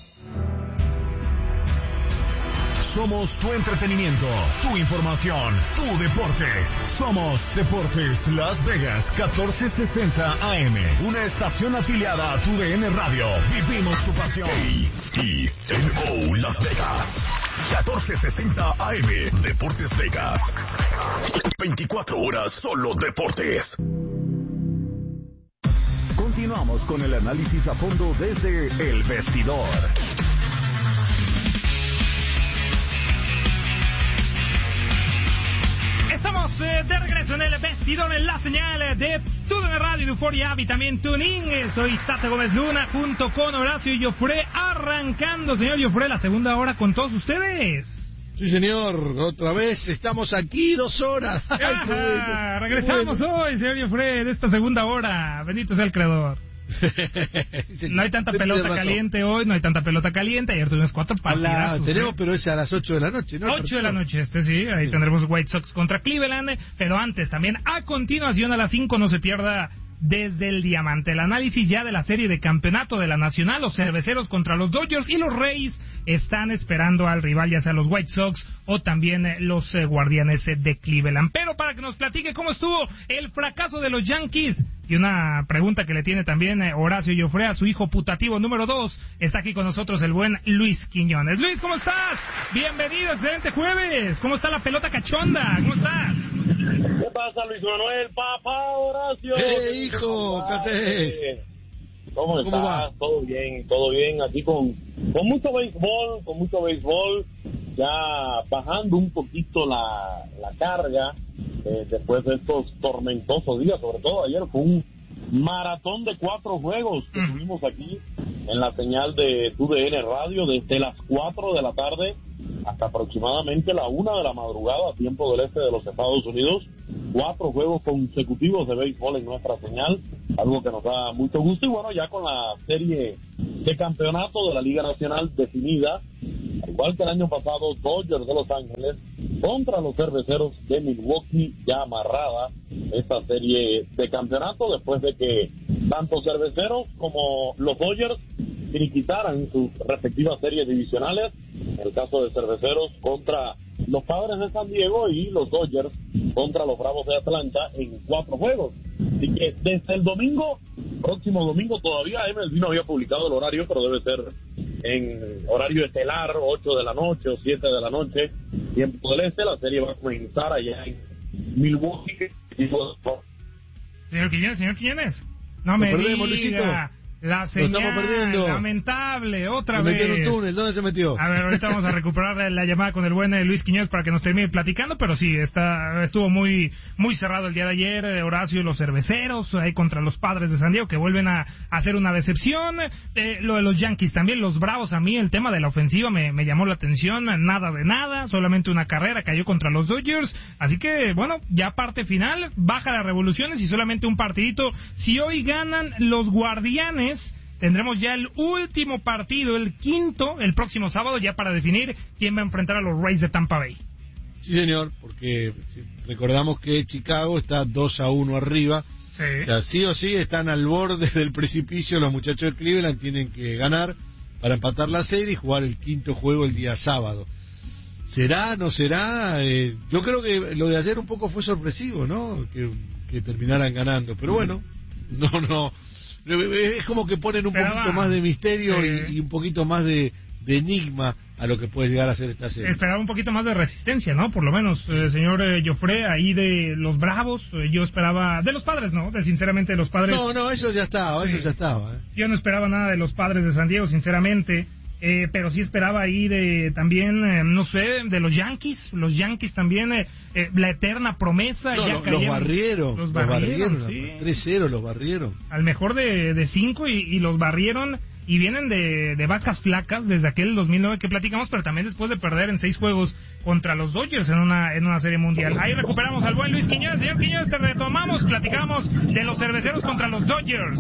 Somos tu entretenimiento, tu información, tu deporte. Somos Deportes Las Vegas, catorce sesenta A M. Una estación afiliada a tu D N Radio. Vivimos tu pasión. A T N O Las Vegas, catorce sesenta A M. Deportes Vegas. veinticuatro horas solo deportes. Continuamos con el análisis a fondo desde El Vestidor. Estamos eh, de regreso en El Vestidor, en la señal de T U D N Radio, de Euphoria App y también TuneIn. Soy Tata Gómez Luna junto con Horacio y Joffre, arrancando, señor Joffre, la segunda hora con todos ustedes. Sí, señor, otra vez estamos aquí dos horas. Ay, Ajá, bueno, regresamos bueno. hoy, señor Joffre, de esta segunda hora. Bendito sea el Creador. No hay tanta pelota caliente hoy, no hay tanta pelota caliente. Ayer tuvimos cuatro partidazos. Tenemos, ¿eh? pero es a las ocho de la noche, ¿no? ocho de la noche, este sí. Ahí sí. Tendremos White Sox contra Cleveland. Pero antes, también a continuación a las cinco, no se pierda Desde el Diamante, el análisis ya de la serie de campeonato de la Nacional. Los Cerveceros contra los Dodgers y los Rays están esperando al rival, ya sea los White Sox o también eh, los eh, Guardianes de Cleveland. Pero para que nos platique cómo estuvo el fracaso de los Yankees y una pregunta que le tiene también eh, Horacio Joffre a su hijo putativo número dos, está aquí con nosotros el buen Luis Quiñones. Luis, ¿cómo estás? Bienvenido, excelente jueves. ¿Cómo está la pelota cachonda? ¿Cómo estás? ¿Qué pasa, Luis Manuel? Papá, Horacio. ¡Eh, hijo! ¿Qué haces? ¿Cómo estás? ¿Cómo va? Todo bien, todo bien. Aquí con, con mucho béisbol, con mucho béisbol. Ya bajando un poquito la, la carga eh, después de estos tormentosos días. Sobre todo ayer fue un maratón de cuatro juegos que mm. tuvimos aquí en la señal de T V N Radio desde las cuatro de la tarde hasta aproximadamente la una de la madrugada, tiempo del este de los Estados Unidos. Cuatro juegos consecutivos de béisbol en nuestra señal, algo que nos da mucho gusto. Y bueno, ya con la serie de campeonato de la Liga Nacional definida, al igual que el año pasado, Dodgers de Los Ángeles contra los Cerveceros de Milwaukee, ya amarrada esta serie de campeonato después de que tanto Cerveceros como los Dodgers finiquitaran sus respectivas series divisionales. En el caso de Cerveceros contra los Padres de San Diego y los Dodgers contra los Bravos de Atlanta en cuatro juegos. Así que desde el domingo, próximo domingo, todavía M L B no había publicado el horario, pero debe ser en horario estelar, ocho de la noche o siete de la noche, tiempo del este. La serie va a comenzar allá en Milwaukee. Señor Quiñones, señor Quiñones, no me perdemos, diga. Luisito. La señal, lo estamos perdiendo. Lamentable, otra se vez. Se metió en un túnel, ¿dónde se metió? A ver, ahorita vamos a recuperar la llamada con el buen Luis Quiñones para que nos termine platicando, pero sí, está estuvo muy muy cerrado el día de ayer, Horacio, y los Cerveceros, ahí contra los Padres de San Diego, que vuelven a, a hacer una decepción. Eh, lo de los Yankees también, los Bravos, a mí el tema de la ofensiva me, me llamó la atención, nada de nada, solamente una carrera cayó contra los Dodgers, así que, bueno, ya parte final, baja las revoluciones y solamente un partidito. Si hoy ganan los Guardianes, tendremos ya el último partido, el quinto, el próximo sábado, ya para definir quién va a enfrentar a los Rays de Tampa Bay. Sí, señor, porque recordamos que Chicago está dos a uno arriba. Sí. O sea, sí o sí están al borde del precipicio. Los muchachos de Cleveland tienen que ganar para empatar la serie y jugar el quinto juego el día sábado. ¿Será, no será? Eh, yo creo que lo de ayer un poco fue sorpresivo, ¿no? Que, que terminaran ganando. Pero bueno, no, no... es como que ponen un Pero poquito va. más de misterio sí. y, y un poquito más de, de enigma a lo que puede llegar a ser esta serie. Esperaba un poquito más de resistencia, ¿no? Por lo menos, eh, señor eh, Joffre, ahí de los Bravos, eh, yo esperaba... De los Padres, ¿no? De sinceramente de los Padres... No, no, eso ya estaba, sí. eso ya estaba. ¿eh? Yo no esperaba nada de los Padres de San Diego, sinceramente... Eh, pero sí esperaba ahí de también, eh, no sé, de los Yankees, los Yankees también, eh, eh, la eterna promesa. No, ya lo, cayeron, los barrieron, los barrieron, los barrieron sí. tres cero los barrieron. Al mejor de, de cinco y, y los barrieron y vienen de, de vacas flacas desde aquel dos mil nueve que platicamos, pero también después de perder en seis juegos contra los Dodgers en una en una serie mundial. Ahí recuperamos al buen Luis Quiñones. Señor Quiñones, te retomamos, platicamos de los Cerveceros contra los Dodgers.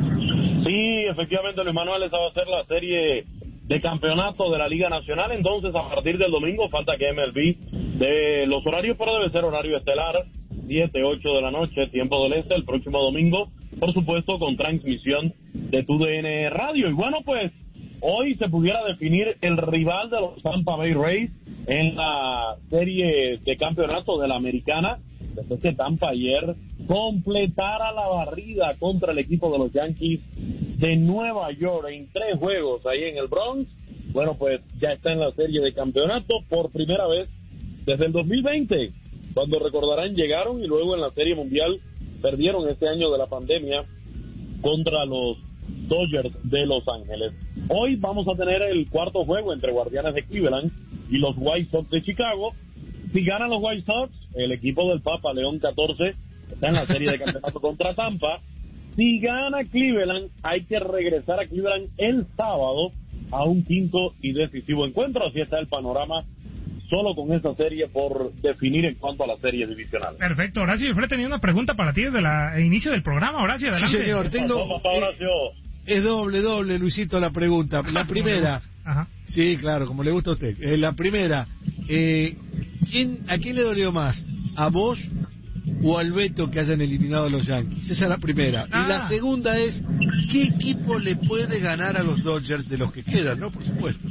Sí, efectivamente, Luis Manuel, esa va a ser la serie de campeonato de la Liga Nacional. Entonces, a partir del domingo, falta que M L B de los horarios, pero debe ser horario estelar, siete, ocho de la noche, tiempo del este, el próximo domingo, por supuesto, con transmisión de T V N Radio. Y bueno, pues, hoy se pudiera definir el rival de los Tampa Bay Rays en la serie de campeonato de la Americana, después que Tampa ayer completara la barrida contra el equipo de los Yankees de Nueva York en tres juegos ahí en el Bronx. Bueno, pues ya está en la serie de campeonato por primera vez desde el dos mil veinte, cuando recordarán llegaron y luego en la serie mundial perdieron este año de la pandemia contra los Dodgers de Los Ángeles. Hoy vamos a tener el cuarto juego entre Guardianes de Cleveland y los White Sox de Chicago. Si ganan los White Sox, el equipo del Papa León catorce está en la serie de campeonato contra Tampa. Si gana Cleveland, hay que regresar a Cleveland el sábado a un quinto y decisivo encuentro. Así está el panorama solo con esa serie por definir en cuanto a la serie divisional. Perfecto, Horacio. Y Fred tenía una pregunta para ti desde la, el inicio del programa. Horacio, adelante. Sí, señor, tengo... Papá, Horacio. Eh, es doble, doble, Luisito, la pregunta. La primera... Ajá. Sí, claro, como le gusta a usted. Eh, la primera, eh, ¿quién, ¿a quién le dolió más? ¿A vos o al Beto que hayan eliminado a los Yankees? Esa es la primera. Ah. Y la segunda es, ¿qué equipo le puede ganar a los Dodgers de los que quedan, no? Por supuesto.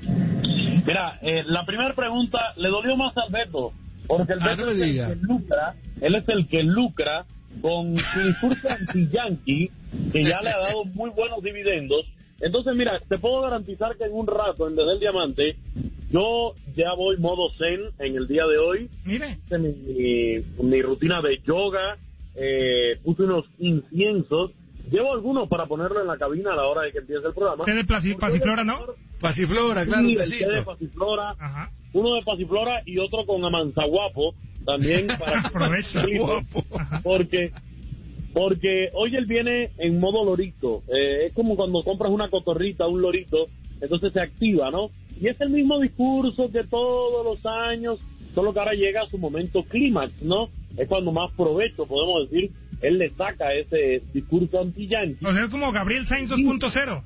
Mira, eh, la primera pregunta le dolió más al Beto, porque el Beto ah, no es el que lucra, él es el que lucra con su discurso anti-Yankee, que ya le ha dado muy buenos dividendos. Entonces, mira, te puedo garantizar que en un rato, en Desde el Diamante, yo ya voy modo zen en el día de hoy. Mire. Mi, mi, mi rutina de yoga, eh, puse unos inciensos. Llevo algunos para ponerlo en la cabina a la hora de que empiece el programa. ¿Té de Pasi, Pasiflora, no? Pasiflora, claro. Sí, el té de Pasiflora. Ajá. Uno de Pasiflora y otro con Amanzaguapo también. Para Aprovecha. Porque... Porque hoy él viene en modo lorito, eh, es como cuando compras una cotorrita, un lorito, entonces se activa, ¿no? Y es el mismo discurso que todos los años, solo que ahora llega a su momento clímax, ¿no? Es cuando más provecho, podemos decir, él le saca ese discurso anti-yankee. O sea, es como Gabriel Sainz dos punto cero.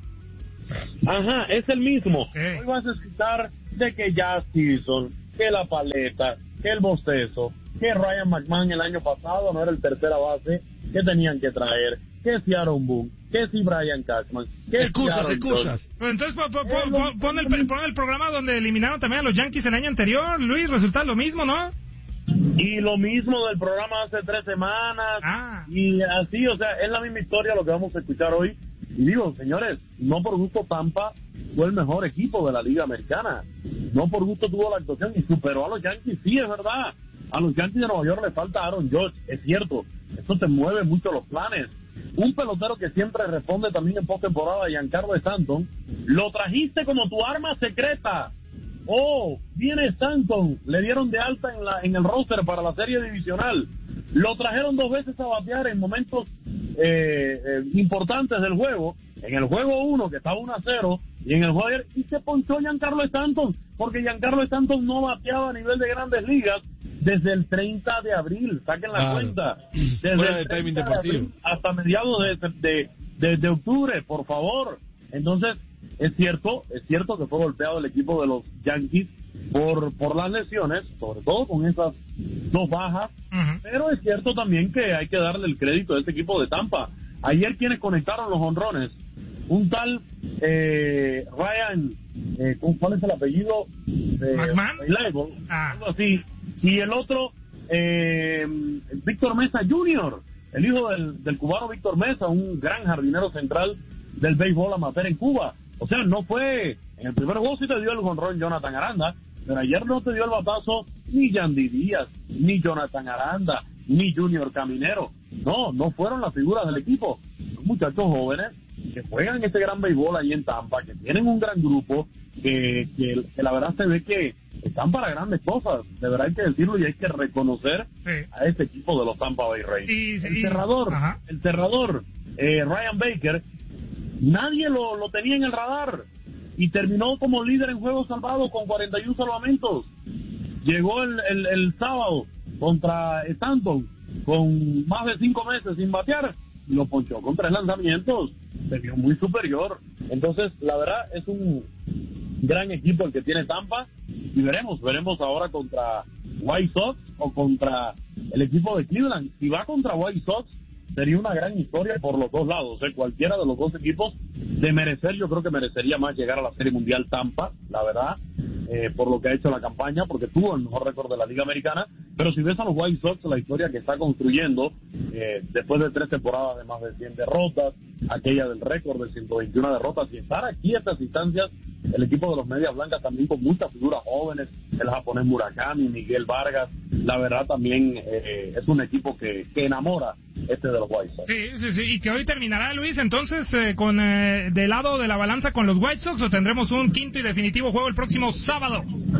Ajá, es el mismo. Eh. Hoy vas a escuchar de que Jazz Season, que la paleta, que el bostezo, que Ryan McMahon el año pasado no era el tercera base que tenían que traer, que si Aaron Boone, que si Brian Cashman, que excusas, si excusas. Pues entonces po, po, po, pon, pon, el, pon el programa donde eliminaron también a los Yankees el año anterior, Luis, resulta lo mismo, ¿no? Y lo mismo del programa hace tres semanas, ah. y así, o sea, es la misma historia lo que vamos a escuchar hoy. Y digo, señores, no por gusto Tampa fue el mejor equipo de la Liga Americana, no por gusto tuvo la actuación y superó a los Yankees, sí, es verdad. A los Yankees de Nueva York le falta Aaron Judge, es cierto, esto te mueve mucho los planes. Un pelotero que siempre responde también en postemporada, Giancarlo Stanton, lo trajiste como tu arma secreta. Oh, viene Stanton, le dieron de alta en la en el roster para la serie divisional. Lo trajeron dos veces a batear en momentos eh, eh, importantes del juego. En el juego uno, que estaba uno a cero, y en el juego ayer, y se ponchó Giancarlo Stanton, porque Giancarlo Stanton no bateaba a nivel de Grandes Ligas desde el treinta de abril, saquen la claro. cuenta. Desde Fuera el de timing deportivo. Hasta mediados de, de, de, de octubre, por favor. Entonces, es cierto, es cierto que fue golpeado el equipo de los Yankees por por las lesiones, sobre todo con esas dos bajas, uh-huh. pero es cierto también que hay que darle el crédito a este equipo de Tampa. Ayer quienes conectaron los honrones, un tal eh, Ryan, eh, ¿cuál es el apellido? Eh, ¿McMahon? Ah. Algo así. Y el otro, eh, Víctor Mesa junior, el hijo del, del cubano Víctor Mesa, un gran jardinero central del béisbol amateur en Cuba. O sea, no fue, en el primer juego sí te dio el jonrón Jonathan Aranda, pero ayer no te dio el batazo ni Yandy Díaz, ni Jonathan Aranda, ni Junior Caminero. No, no fueron las figuras del equipo. Son muchachos jóvenes que juegan este gran béisbol ahí en Tampa, que tienen un gran grupo, que, que, que la verdad se ve que están para grandes cosas. De verdad hay que decirlo y hay que reconocer sí. a este equipo de los Tampa Bay Rays. Y, el y, cerrador, ajá. el cerrador, eh, Ryan Baker, nadie lo, lo tenía en el radar y terminó como líder en juegos salvados con cuarenta y uno salvamentos. Llegó el, el, el sábado contra Stanton con más de cinco meses sin batear y lo ponchó con tres lanzamientos, se vio muy superior. Entonces, la verdad, es un gran equipo el que tiene Tampa y veremos, veremos ahora contra White Sox o contra el equipo de Cleveland. Si va contra White Sox, sería una gran historia por los dos lados, ¿eh? Cualquiera de los dos equipos de merecer, yo creo que merecería más llegar a la Serie Mundial Tampa, la verdad, eh, por lo que ha hecho la campaña, porque tuvo el mejor récord de la Liga Americana. Pero si ves a los White Sox, la historia que está construyendo, eh, después de tres temporadas de más de cien derrotas, aquella del récord de ciento veintiuna derrotas, y estar aquí a estas instancias, el equipo de los Medias Blancas también con muchas figuras jóvenes, el japonés Murakami, Miguel Vargas, la verdad también eh, es un equipo que, que enamora este de los White Sox. Sí, sí, sí, y que hoy terminará, Luis, entonces, eh, con eh, del lado de la balanza con los White Sox, o tendremos un quinto y definitivo juego el próximo sábado.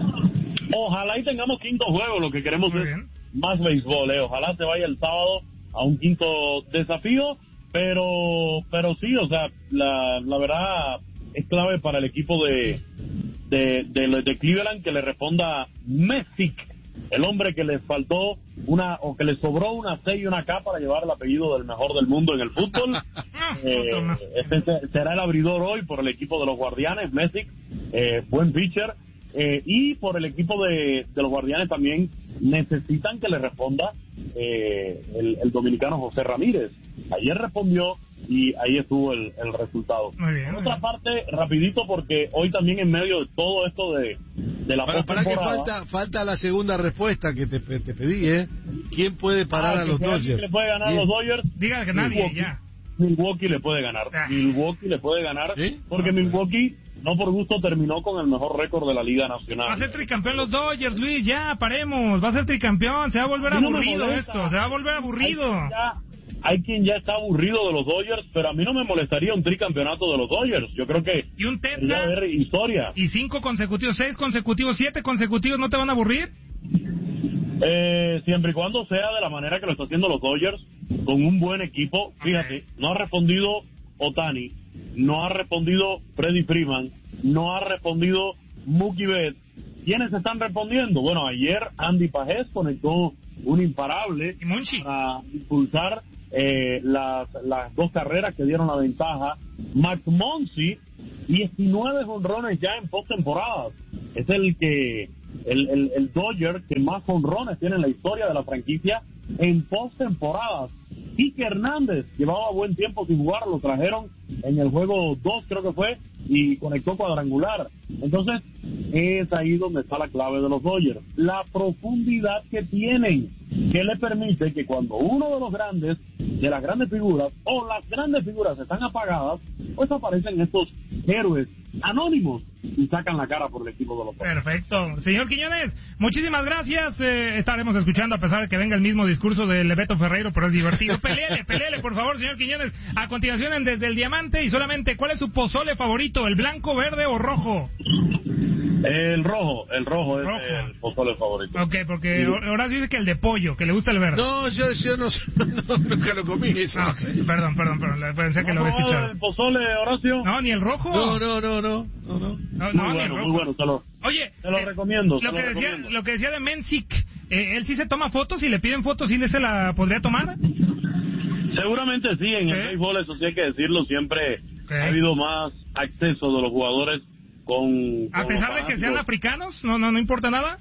Ojalá y tengamos quinto juego, lo que queremos Muy es bien. más béisbol, eh. Ojalá se vaya el sábado a un quinto desafío, pero pero sí, o sea, la, la verdad es clave para el equipo de de, de, de Cleveland que le responda Messick, el hombre que le faltó una o que le sobró una C y una K para llevar el apellido del mejor del mundo en el fútbol. eh, este será el abridor hoy por el equipo de los Guardianes, Messick, eh, buen pitcher. Eh, y por el equipo de, de los Guardianes también necesitan que le responda eh, el, el dominicano José Ramírez. Ayer respondió y ahí estuvo el, el resultado. Muy bien, por otra parte, rapidito, porque hoy también en medio de todo esto de, de la para, para que postemporada... falta, falta la segunda respuesta que te, te pedí, ¿eh? ¿Quién puede parar ah, a los Dodgers? ¿Le puede ganar a los Dodgers? Diga que nadie, Milwaukee, ya. Milwaukee le puede ganar. Ah. Milwaukee le puede ganar, ¿sí? Porque ah, Milwaukee... no por gusto terminó con el mejor récord de la Liga Nacional. Va a ser tricampeón los Dodgers, Luis, ya, paremos. Va a ser tricampeón, se va a volver no aburrido esto, se va a volver aburrido. Hay quien, ya, hay quien ya está aburrido de los Dodgers, pero a mí no me molestaría un tricampeonato de los Dodgers. Yo creo que... ¿Y un tetra? Historia. ¿Y cinco consecutivos, seis consecutivos, siete consecutivos no te van a aburrir? Eh, siempre y cuando sea de la manera que lo está haciendo los Dodgers, con un buen equipo. Fíjate, okay. No ha respondido Ohtani, no ha respondido Freddie Freeman, no ha respondido Mookie Betts. ¿Quiénes están respondiendo? Bueno, ayer Andy Pajés conectó un imparable para impulsar eh, las, las dos carreras que dieron la ventaja. Max Muncy, diecinueve jonrones ya en postemporada. Es el que el, el, el Dodger que más jonrones tiene en la historia de la franquicia en postemporadas. Quique Hernández llevaba buen tiempo sin jugar, lo trajeron en el juego dos, creo que fue, y conectó cuadrangular. Entonces, es ahí donde está la clave de los Dodgers. La profundidad que tienen, que le permite que cuando uno de los grandes, de las grandes figuras, o las grandes figuras están apagadas, pues aparecen estos héroes anónimos y sacan la cara por el equipo de los Dodgers. Perfecto. Señor Quiñones, muchísimas gracias. Eh, estaremos escuchando a pesar de que venga el mismo discurso de Lebeto Ferreiro, pero es divertido. Peleele, peleele, por favor, señor Quiñones. A continuación, en Desde el Diamante, y solamente, ¿cuál es su pozole favorito? ¿El blanco, verde o rojo? El rojo, el rojo es rojo. El pozole favorito. Ok, porque sí. Horacio dice que el de pollo, que le gusta el verde. No, yo, yo no, no, nunca lo comí eso. Ah, okay. Perdón, perdón, perdón, pensé que ¿No lo había escuchado. ¿El pozole, Horacio? No, ni el rojo. No, no, no, no, no, no. no, no muy bueno, muy bueno, te lo, Oye, te lo eh, recomiendo. Lo, te que lo decía, recomiendo. lo que decía de Mensic, eh, ¿él sí se toma fotos? Si le piden fotos, ¿sí se la podría tomar? Seguramente sí, en ¿Sí? el béisbol, eso sí hay que decirlo, siempre okay. ha habido más acceso de los jugadores con... ¿A con pesar de que sean africanos? ¿No no no importa nada?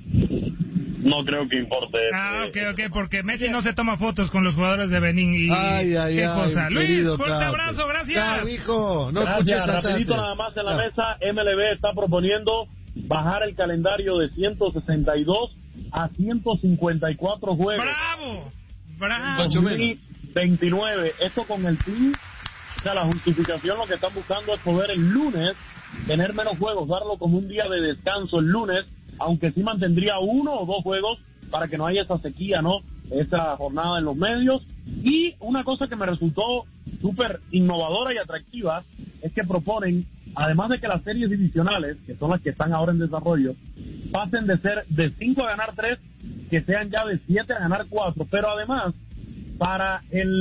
No creo que importe. Ah, ok, ok, porque Messi no se toma fotos con los jugadores de Benín y... Ay, ay, ¿Qué ay, cosa? Luis, fuerte Cate. abrazo, gracias. Chao, hijo, no gracias, rapidito nada más en la Chao. mesa, M L B está proponiendo bajar el calendario de ciento sesenta y dos a ciento cincuenta y cuatro juegos. ¡Bravo! ¡Bravo! dos mil veintinueve, esto con el team, o sea, la justificación lo que están buscando es poder el lunes tener menos juegos, darlo como un día de descanso el lunes, aunque sí mantendría uno o dos juegos para que no haya esa sequía, ¿no? Esa jornada en los medios. Y una cosa que me resultó súper innovadora y atractiva es que proponen, además de que las series divisionales, que son las que están ahora en desarrollo, pasen de ser de cinco a ganar tres, que sean ya de siete a ganar cuatro, pero además, para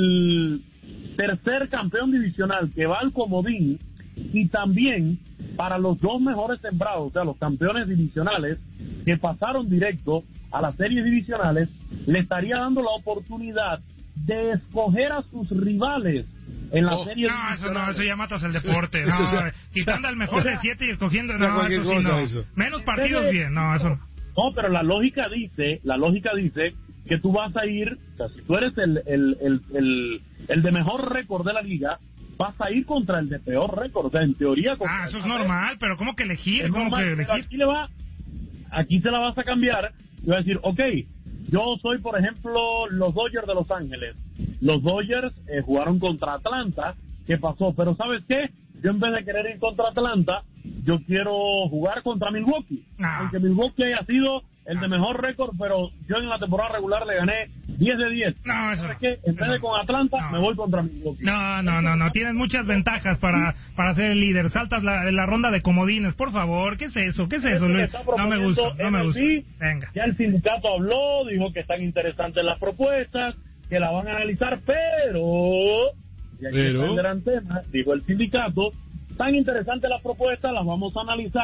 el tercer campeón divisional que va al comodín, y también para los dos mejores sembrados, o sea, los campeones divisionales que pasaron directo a las series divisionales, le estaría dando la oportunidad de escoger a sus rivales en la oh, serie no, divisionales. eso no, eso ya matas el deporte. No, eso, o sea, quitando al mejor o sea, de siete y escogiendo, o sea, no, eso sí cosa, no. Eso. Menos partidos bien, no, eso no. No, pero la lógica dice, la lógica dice que tú vas a ir, o sea, si tú eres el, el, el, el, el de mejor récord de la liga, vas a ir contra el de peor récord, o sea, en teoría... Ah, eso es normal, pero ¿cómo que elegir? Es ¿Cómo normal, que elegir? Aquí le va, aquí te la vas a cambiar y vas a decir, ok, yo soy, por ejemplo, los Dodgers de Los Ángeles. Los Dodgers eh, jugaron contra Atlanta, ¿qué pasó? Pero ¿sabes qué? Yo en vez de querer ir contra Atlanta, yo quiero jugar contra Milwaukee. Ah. Aunque Milwaukee haya sido el de mejor récord, pero yo en la temporada regular le gané diez de diez. No, eso ¿Sabes no. qué? En vez de con Atlanta, no. me voy contra Milwaukee. No, no, no, no. Tienes muchas ventajas para, para ser el líder. Saltas la, la ronda de comodines, por favor. ¿Qué es eso? ¿Qué es eso, Luis? No me gusta, no me gusta. Venga. Ya el sindicato habló, dijo que están interesantes las propuestas, que la van a analizar, pero... Y aquí pero... está el gran tema, dijo el sindicato, tan interesantes las propuestas, las vamos a analizar,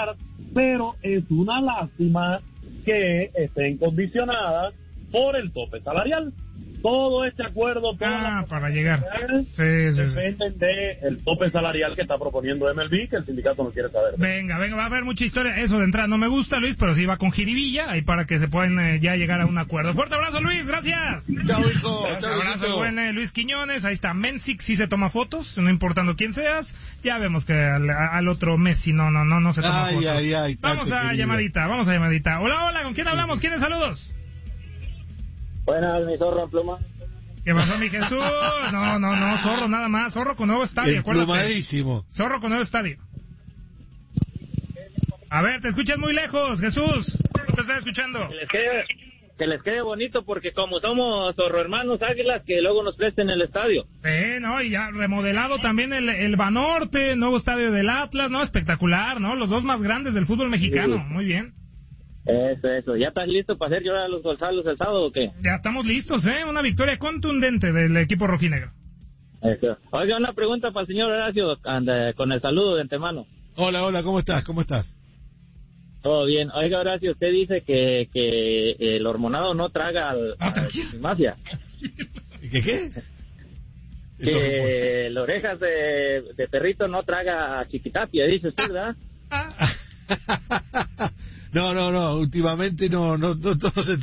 pero es una lástima que estén condicionadas por el tope salarial. Todo este acuerdo ah, para llegar sí, sí, dependen sí. de el tope salarial que está proponiendo M L B, que el sindicato no quiere saber. Venga, venga, va a haber mucha historia. Eso de entrada no me gusta, Luis, pero sí va con jiribilla ahí para que se puedan eh, ya llegar a un acuerdo. Fuerte abrazo, Luis, gracias. Chao, hijo. Chao, abrazo, buen eh, Luis Quiñones. Ahí está Menzik, sí se toma fotos, no importando quién seas. Ya vemos que al, al otro Messi no, no, no, no se toma ay, fotos. Ay, ay, vamos a querida. llamadita, vamos a llamadita. Hola, hola, ¿con quién hablamos? ¿Quiénes saludos? Buenas, mi zorro en pluma. ¿Qué pasó, mi Jesús? No, no, no, Zorro nada más. Zorro con nuevo estadio, acuérdate. Zorro con nuevo estadio. A ver, te escuchas muy lejos, Jesús. No te estás escuchando. Que les quede, que les quede bonito porque como somos Zorro hermanos águilas, que luego nos presten el estadio. Eh, no, y ya remodelado también el, el Banorte, nuevo estadio del Atlas, ¿no? Espectacular, ¿no? Los dos más grandes del fútbol mexicano. Sí. Muy bien. Eso, eso. ¿Ya estás listo para hacer llorar a los Gonzalos el sábado o qué? Ya estamos listos, ¿eh? Una victoria contundente del equipo rojinegro. Eso. Oiga, una pregunta para el señor Horacio, anda, con el saludo de antemano. Hola, hola, ¿cómo estás? ¿Cómo estás? Todo bien. Oiga, Horacio, usted dice que, que el hormonado no traga al, ah, a Magia. ¿Qué qué? Que las orejas de, de perrito no traga a Chiquitapia, dice usted, ¿verdad? No, no, no, últimamente no, no, no, no se